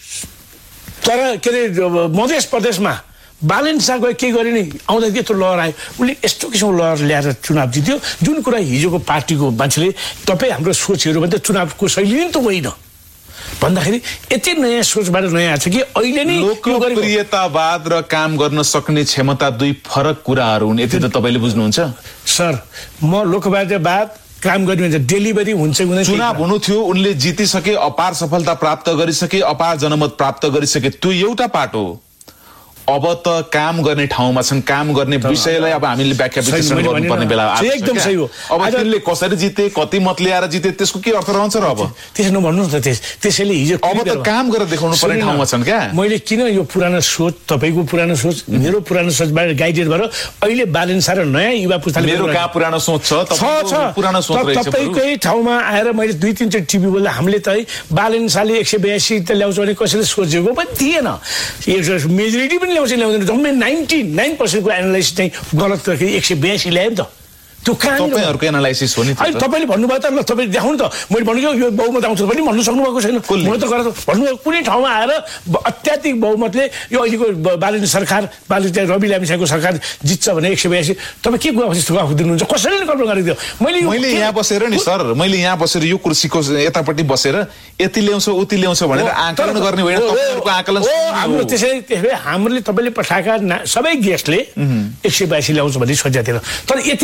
तर के अरे मध्य प्रदेशमा बालेन शाह गए के गरे नि, आउँदा त्यत्रो लहर आयो, उसले यस्तो किसिमको लहर ल्याएर चुनाव जित्यो। जुन कुरा हिजोको पार्टीको मान्छेले तपाईँ हाम्रो सोचहरू भने त चुनावको शैली नै त होइन भन्दाखेरि यति नयाँ सोचबाट नयाँ आएको छ कि अहिले नै लोकप्रियतावाद र काम गर्न सक्ने क्षमता दुई फरक कुराहरू हुन्, यति त तपाईँले बुझ्नुहुन्छ? सर, म लोकप्रियतावाद काम गर्ने डेलिभरी हुन्छ, चुनाव हुनु थियो, उनले जितिसके, अपार सफलता प्राप्त गरिसके, अपार जनमत प्राप्त गरिसके, त्यो एउटा पाटो हो। अब त काम गर्ने ठाउँमा छन्, काम गर्ने विषयलाई अब हामीले व्याख्या विश्लेषण गर्नुपर्ने बेला एकदम सही हो। अब तिनले कसरी जिते, कति मत ल्याएर जिते, त्यसको के अर्थ रहन्छ र? अब त्यसो नभन्नुहोस् न। त्यसैले हिजो अब त काम गरेर देखाउनु पर्ने ठाउँमा छन् क्या। मैले किन यो पुरानो सोच, तपाईँको पुरानो सोच, मेरो पुरानो सोचबाट गाइडेड भएर अहिले बालेन शाह र नयाँ युवा पुस्ताले मेरो कहाँ पुरानो सोच छ, पुरानो सोच रहेछ। तपाईँकै ठाउँमा आएर मैले 2-3 चोटि टिभी बोल्दा हामीले त बालेन शाहले 182 त ल्याउँछ भने कसैले सोचेको पनि थिएन। मेजोरिटी पनि ल्याउँदैन, जम्मै 99% को एनालाइसिस चाहिँ गलत गरेको 182 ल्यायो नि त। त्यो तपाईहरुको एनालाइसिस हो नि त। तपाईले भन्नुभयो त, ल तपाईले देखाउनु त। मैले भनेको यो बहुमत आउँछ पनि भन्नु सक्नु भएको छैन। म त गरेर भन्नु कुनै ठाउँमा आएर अत्याधिक बहुमतले यो अहिलेको बालेन सरकार, बालेन रवि लामिछानेको सरकार जित्छ भने 182, तपाईँ के गफ दिनुहुन्छ? कसैले कल्पना गरिदियो? मैले यहाँ बसेर नि सर, मैले यहाँ बसेर यो कुर्सीको यतापट्टि बसेर यति ल्याउँछ उति ल्याउँछ भनेर आकलन गर्ने होइन, तपाईहरुको आकलन हाम्रो त्यसैले हामीले तपाईले पठाएका सबै गेस्टले 182 ल्याउँछ भन्ने सोचेको थिएन। तर यति भनेको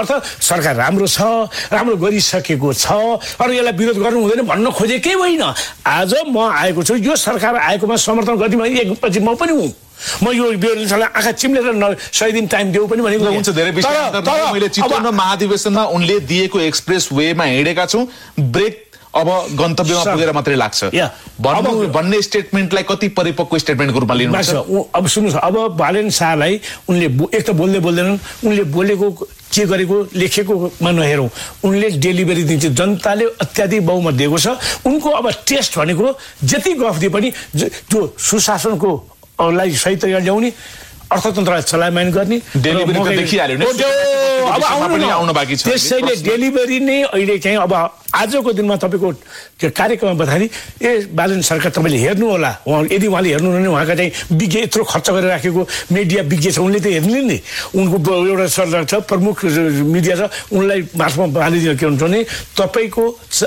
अर्थ सरकार राम्रो छ, राम्रो गरिसकेको छ, अरू यसलाई विरोध गर्नु हुँदैन भन्न खोजेकै होइन। आज म आएको छु, यो सरकार आएकोमा समर्थन गर्ने भने एकपछि म पनि हुँ। म यो विरोधीलाई आँखा चिम्लेर 100 दिन टाइम देऊ पनि भनेको हुन्छ। धेरै विषय मैले चितवन महाधिवेशनमा उनले दिएको एक्सप्रेस वेमा हिँडेका छौँ, ब्रेक अब गन्तव्यमा पुगेर मात्रै लाग्छ भन्ने स्टेटमेन्टलाई कति परिपक्व स्टेटमेन्टको रूपमा लिनुहुन्छ? अब सुन्नुहोस्, अब बालेन शाहलाई उनले एक त बोल्दैनन्, उनले बोलेको के गरेको लेखेकोमा नहेरौँ, उनले डेलिभरी दिन्छ। जनताले अत्याधिक बहुमत दिएको छ। उनको अब टेस्ट भनेको जति गफ दिए पनि त्यो सुशासनको लाई सही तरिकाले ल्याउने, अर्थतन्त्रलाई चलायमान गर्ने, डेलिभरी त देखिहाल्यो नि, अब आउनु बाँकी छ। त्यसैले डेलिभरी नै अहिले चाहिँ अब आजको दिनमा तपाईँको त्यो कार्यक्रममा बताउँदाखेरि बालेन सरकार तपाईँले हेर्नु होला, यदि उहाँले हेर्नु भने उहाँका चाहिँ विज्ञ यत्रो खर्च गरेर राखेको मिडिया विज्ञ छ, उनले त हेर्नु नि। उनको एउटा सरकार छ, प्रमुख मिडिया छ, उनलाई मार्फमा बालिदिनु के हुन्छ भने तपाईँको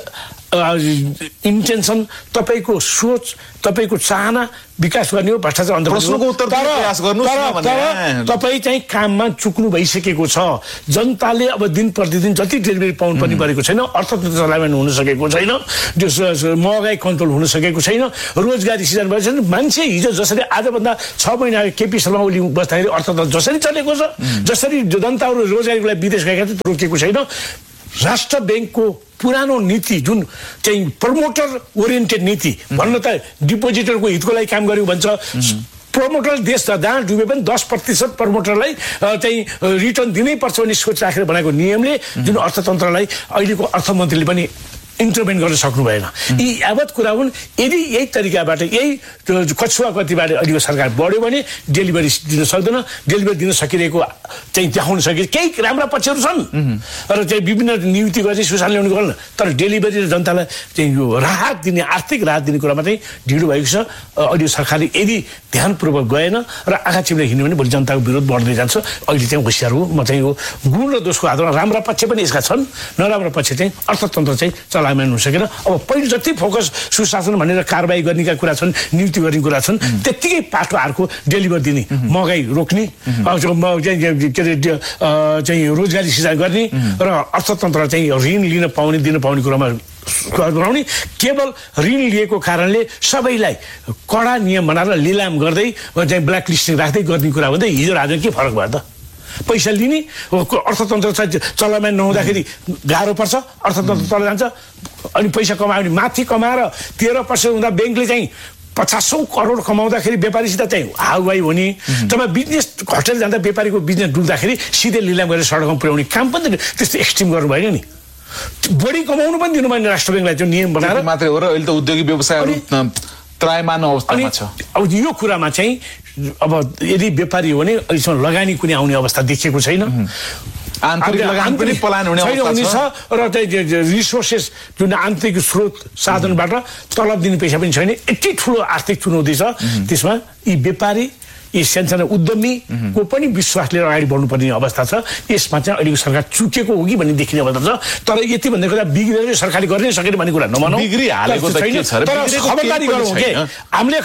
इन्टेन्सन, तपाईँको सोच, तपाईँको चाहना विकास गर्ने हो, भ्रष्टाचार अन्त प्रश्नको उत्तर प्रयास गर्नुस् न। तपाईँ चाहिँ काममा चुक्नु भइसकेको छ। जनताले अब दिन प्रतिदिन जति डेलिभरी पाउनु पनि परेको छैन, अर्थतन्त्र चलायमान हुन सकेको छैन, महँगाई कन्ट्रोल हुन सकेको छैन, रोजगारी सिर्जना भएको छैन। मान्छे हिजो जसरी आजभन्दा 6 महिना केपी शर्मा ओली बस्दाखेरि अर्थतन्त्र जसरी चलेको छ, जसरी जनताहरू रोजगारीको लागि विदेश गएका थिए रोकेको छैन। राष्ट्र ब्याङ्कको पुरानो नीति जुन चाहिँ प्रमोटर ओरिएन्टेड नीति भन्न त डिपोजिटरको हितको लागि काम गर्यो भन्छ। प्रमोटर देश जहाँ डुबे पनि 10% प्रमोटरलाई चाहिँ रिटर्न दिनै पर्छ भन्ने सोच राखेर बनाएको नियमले जुन अर्थतन्त्रलाई अहिलेको अर्थमन्त्रीले पनि इन्टरभेन गर्न सक्नु भएन। यी यावत कुरा हुन्। यदि यही तरिकाबाट यही कछुवा गतिबाट अहिलेको सरकार बढ्यो भने डेलिभरी दिन सक्दैन। डेलिभरी दिन सकिरहेको चाहिँ देखाउन सके केही राम्रा पक्षहरू छन् र चाहिँ विभिन्न नियुक्ति गर्ने सुशासन ल्याउने गर्न, तर डेलिभरी र जनतालाई चाहिँ यो राहत दिने, आर्थिक राहत दिने कुरामा चाहिँ ढिलो भएको छ। अहिले सरकारले यदि ध्यानपूर्वक गएन र आँखा चिम्लेर हिँड्यो भने भोलि जनताको विरोध बढ्दै जान्छ। अहिले चाहिँ होसियार हो। म चाहिँ यो गुण र दोषको आधारमा राम्रा पक्ष पनि यसका छन्, नराम्रा पक्ष चाहिँ अर्थतन्त्र चाहिँ चलायमान हुन सकेन। अब पहिले जति फोकस सुशासन भनेर कारबाही गर्नेका कुरा छन्, नियुक्ति गर्ने कुरा छन्, त्यत्तिकै पाटो अर्को डेलिभर दिने, महँगाई रोक्ने, के अरे चाहिँ रोजगारी सिर्जना गर्ने र अर्थतन्त्र चाहिँ ऋण लिन पाउने दिन पाउने कुरामा बनाउने। केवल ऋण लिएको कारणले सबैलाई कडा नियम बनाएर लिलाम गर्दै चाहिँ ब्ल्याक लिस्टिङ राख्दै गर्ने कुरा हुँदै हिजो आज के फरक भयो त? पैसा लिने, अर्थतन्त्र चलायमान नहुँदाखेरि गाह्रो पर्छ, अर्थतन्त्र तल जान्छ। अनि पैसा कमाउने माथि कमाएर 13% हुँदा ब्याङ्कले चाहिँ 50,000 करोड कमाउँदाखेरि व्यापारीसित चाहिँ हाउभाइ हुने, तपाईँ बिजनेस घटेर जाँदा व्यापारीको बिजनेस डुल्दाखेरि सिधै लिलाम गरेर सडकमा पुर्याउने काम पनि त्यस्तो एक्सट्रिम गर्नु भएन नि। बढी कमाउनु पनि दिनु भएन राष्ट्र ब्याङ्कलाई त्यो नियम बनाएर मात्रै हो। र अहिले त उद्योगी व्यवसायहरू त्रायमान अवस्थामा छ। अब यो कुरामा चाहिँ अब यदि व्यापारी हो भने अहिलेसम्म लगानी कुनै आउने अवस्था देखिएको छैन। आन्तरिक लगानी पनि पलायन हुने अवस्था छ र रिसोर्सेस जुन आन्तरिक स्रोत साधनबाट तलब दिने पैसा पनि छैन। यति ठुलो आर्थिक चुनौती छ। त्यसमा यी व्यापारी, यी सानसानो उद्यमीको पनि विश्वास लिएर अगाडि बढ्नुपर्ने अवस्था छ। यसमा चाहिँ अहिलेको सरकार चुकेको हो कि भन्ने देखिने अवस्था छ। तर यति भन्ने कुरा बिग्रेर सरकारले गर्नै सकेन भन्ने कुरा नमानौँ। बिग्रिहालेको त के छ र? खबरदारी गरौँ के हामीले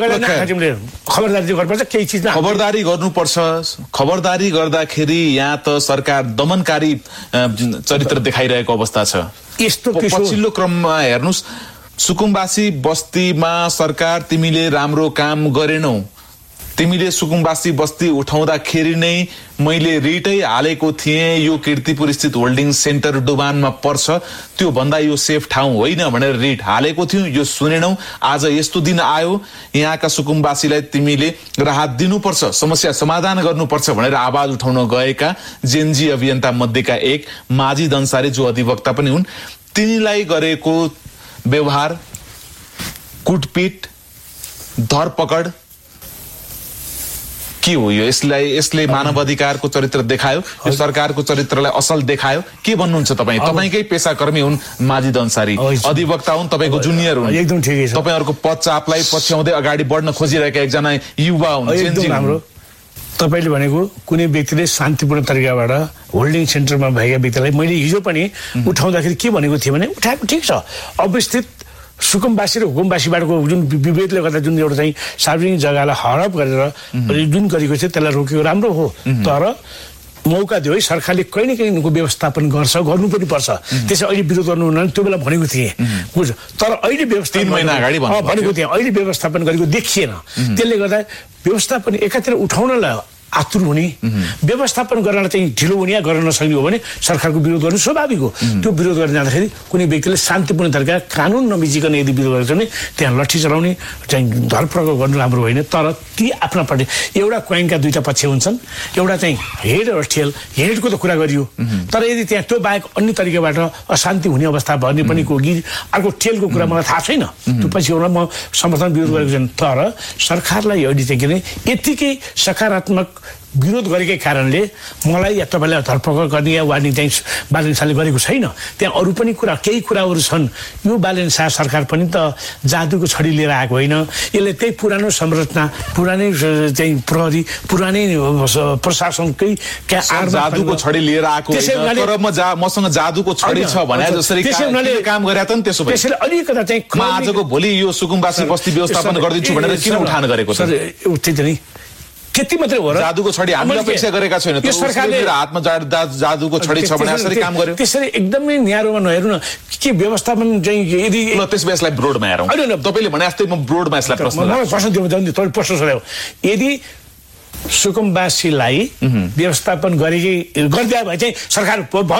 खबरदारी गर्नुपर्छ। केही चिजमा खबरदारी गर्नुपर्छ। खबरदारी गर्दाखेरि यहाँ त सरकार दमनकारी चरित्र देखाइरहेको अवस्था छ। यस्तो पछिल्लो क्रममा हेर्नुस्, सुकुम्बासी बस्तीमा सरकार तिमीले राम्रो काम गरेनौ, तिमीले सुकुम्बासी बस्ती उठाउँदाखेरि नै मैले रिटै हालेको थिएँ, यो कीर्तिपुर स्थित होल्डिङ सेन्टर डुबानमा पर्छ, त्यो भन्दा यो सेफ ठाउँ होइन भनेर रिट हालेको थियौँ, यो सुनेनौ। आज यस्तो दिन आयो, यहाँका सुकुम्बासीलाई तिमीले राहत दिनुपर्छ, समस्या समाधान गर्नुपर्छ भनेर आवाज उठाउन गएका जेनजी अभियन्ता मध्येका एक माझी दन्सारी जो अधिवक्ता पनि हुन्, तिनीलाई गरेको व्यवहार, कुटपिट, धरपकड के हो? यो यसले मानव अधिकारको चरित्र देखायो, यो सरकारको चरित्रलाई असल देखायो। के भन्नुहुन्छ तपाईँ? तपाईँकै पेशाकर्मी हुन् माझी दन्सारी, अधिवक्ता हुन्, तपाईँको जुनियर हुन्, एकदम ठिकै छ। तपाईँहरूको पदचापलाई पछ्याउँदै अगाडि बढ्न खोजिरहेका एकजना युवा हुन्। हाम्रो तपाईँले भनेको कुनै व्यक्तिले शान्तिपूर्ण तरिकाबाट होल्डिङ सेन्टरमा भएका व्यक्तिलाई मैले हिजो पनि उठाउँदाखेरि के भनेको थिएँ भने उठाएको ठिक छ, अवस्थित सुकुम्बासी र हुकुमबासीबाटको जुन विभेदले गर्दा जुन एउटा चाहिँ सार्वजनिक जग्गालाई हडप गरेर जुन गरेको थियो त्यसलाई रोकेको राम्रो हो। तर मौका दियो है सरकारले कहीँ न कहीँ यिनको व्यवस्थापन गर्नु पनि पर्छ त्यसै अहिले विरोध गर्नु हुन त्यो बेला भनेको थिएँ बुझ तर अहिले व्यवस्थापन 3 महिना अगाडि भनेको थिएँ अहिले व्यवस्थापन गरेको देखिएन त्यसले गर्दा व्यवस्थापन एकातिर उठाउनलाई आतुर हुने व्यवस्थापन गर्न चाहिँ ढिलो हुने या गर्न नसक्ने हो भने सरकारको विरोध गर्नु स्वाभाविक हो त्यो विरोध गर्न जाँदाखेरि कुनै व्यक्तिले शान्तिपूर्ण तरिका कानुन नमिचिकन यदि विरोध गरेको छ भने त्यहाँ लट्ठी चलाउने चाहिँ धर प्रयोग गर्नु राम्रो होइन तर ती आफ्नापट्टि एउटा कोइनका दुईटा पक्ष हुन्छन् एउटा चाहिँ हेड र टेल हेडको त कुरा गरियो तर यदि त्यहाँ त्यो बाहेक अन्य तरिकाबाट अशान्ति हुने अवस्था भन्ने पनि को कि अर्को टेलको कुरा मलाई थाहा छैन त्यो पछि म समर्थन विरोध गरेको छैन तर सरकारलाई अहिले चाहिँ के अरे यतिकै सकारात्मक विरोध गरेकै कारणले मलाई या तपाईँलाई धरपकड गर्ने या वार्निङ चाहिँ बालेन शाहले गरेको छैन त्यहाँ अरू पनि कुरा केही कुराहरू छन् यो बालेन शाह सरकार पनि त जादुको छडी लिएर आएको होइन यसले त्यही पुरानो संरचना पुरानै चाहिँ प्रहरी पुरानै प्रशासनकै जादुको छडी लिएर आएको तर मसँग जादुको छडी छ भने जसरी काम गरे त नि त्यसो भए त्यसैले अलिकता चाहिँ आजको भोलि यो सुकुम्बासी बस्ती व्यवस्थापन गरिदिन्छु भनेर किन उठान गरेको छ त्यही त नि त्यति मात्रै हो र जादुको छडी हामीले अपेक्षा गरेका छैन यो सरकारले हातमा जादुको छडी छ भने यसरी काम गर्यो त्यसरी एकदमै न्यारोमा नहेर्नु न के व्यवस्थापन चाहिँ यदि ल त्यसमा यसलाई ब्रोडमा हेरौँ तपाईले भने जस्तै म ब्रोडमा यसलाई प्रश्न दिउँ तपाईँ प्रश्न सोध्यो यदि सुकुम्बासीलाई व्यवस्थापन गरिदिए भए चाहिँ सरकार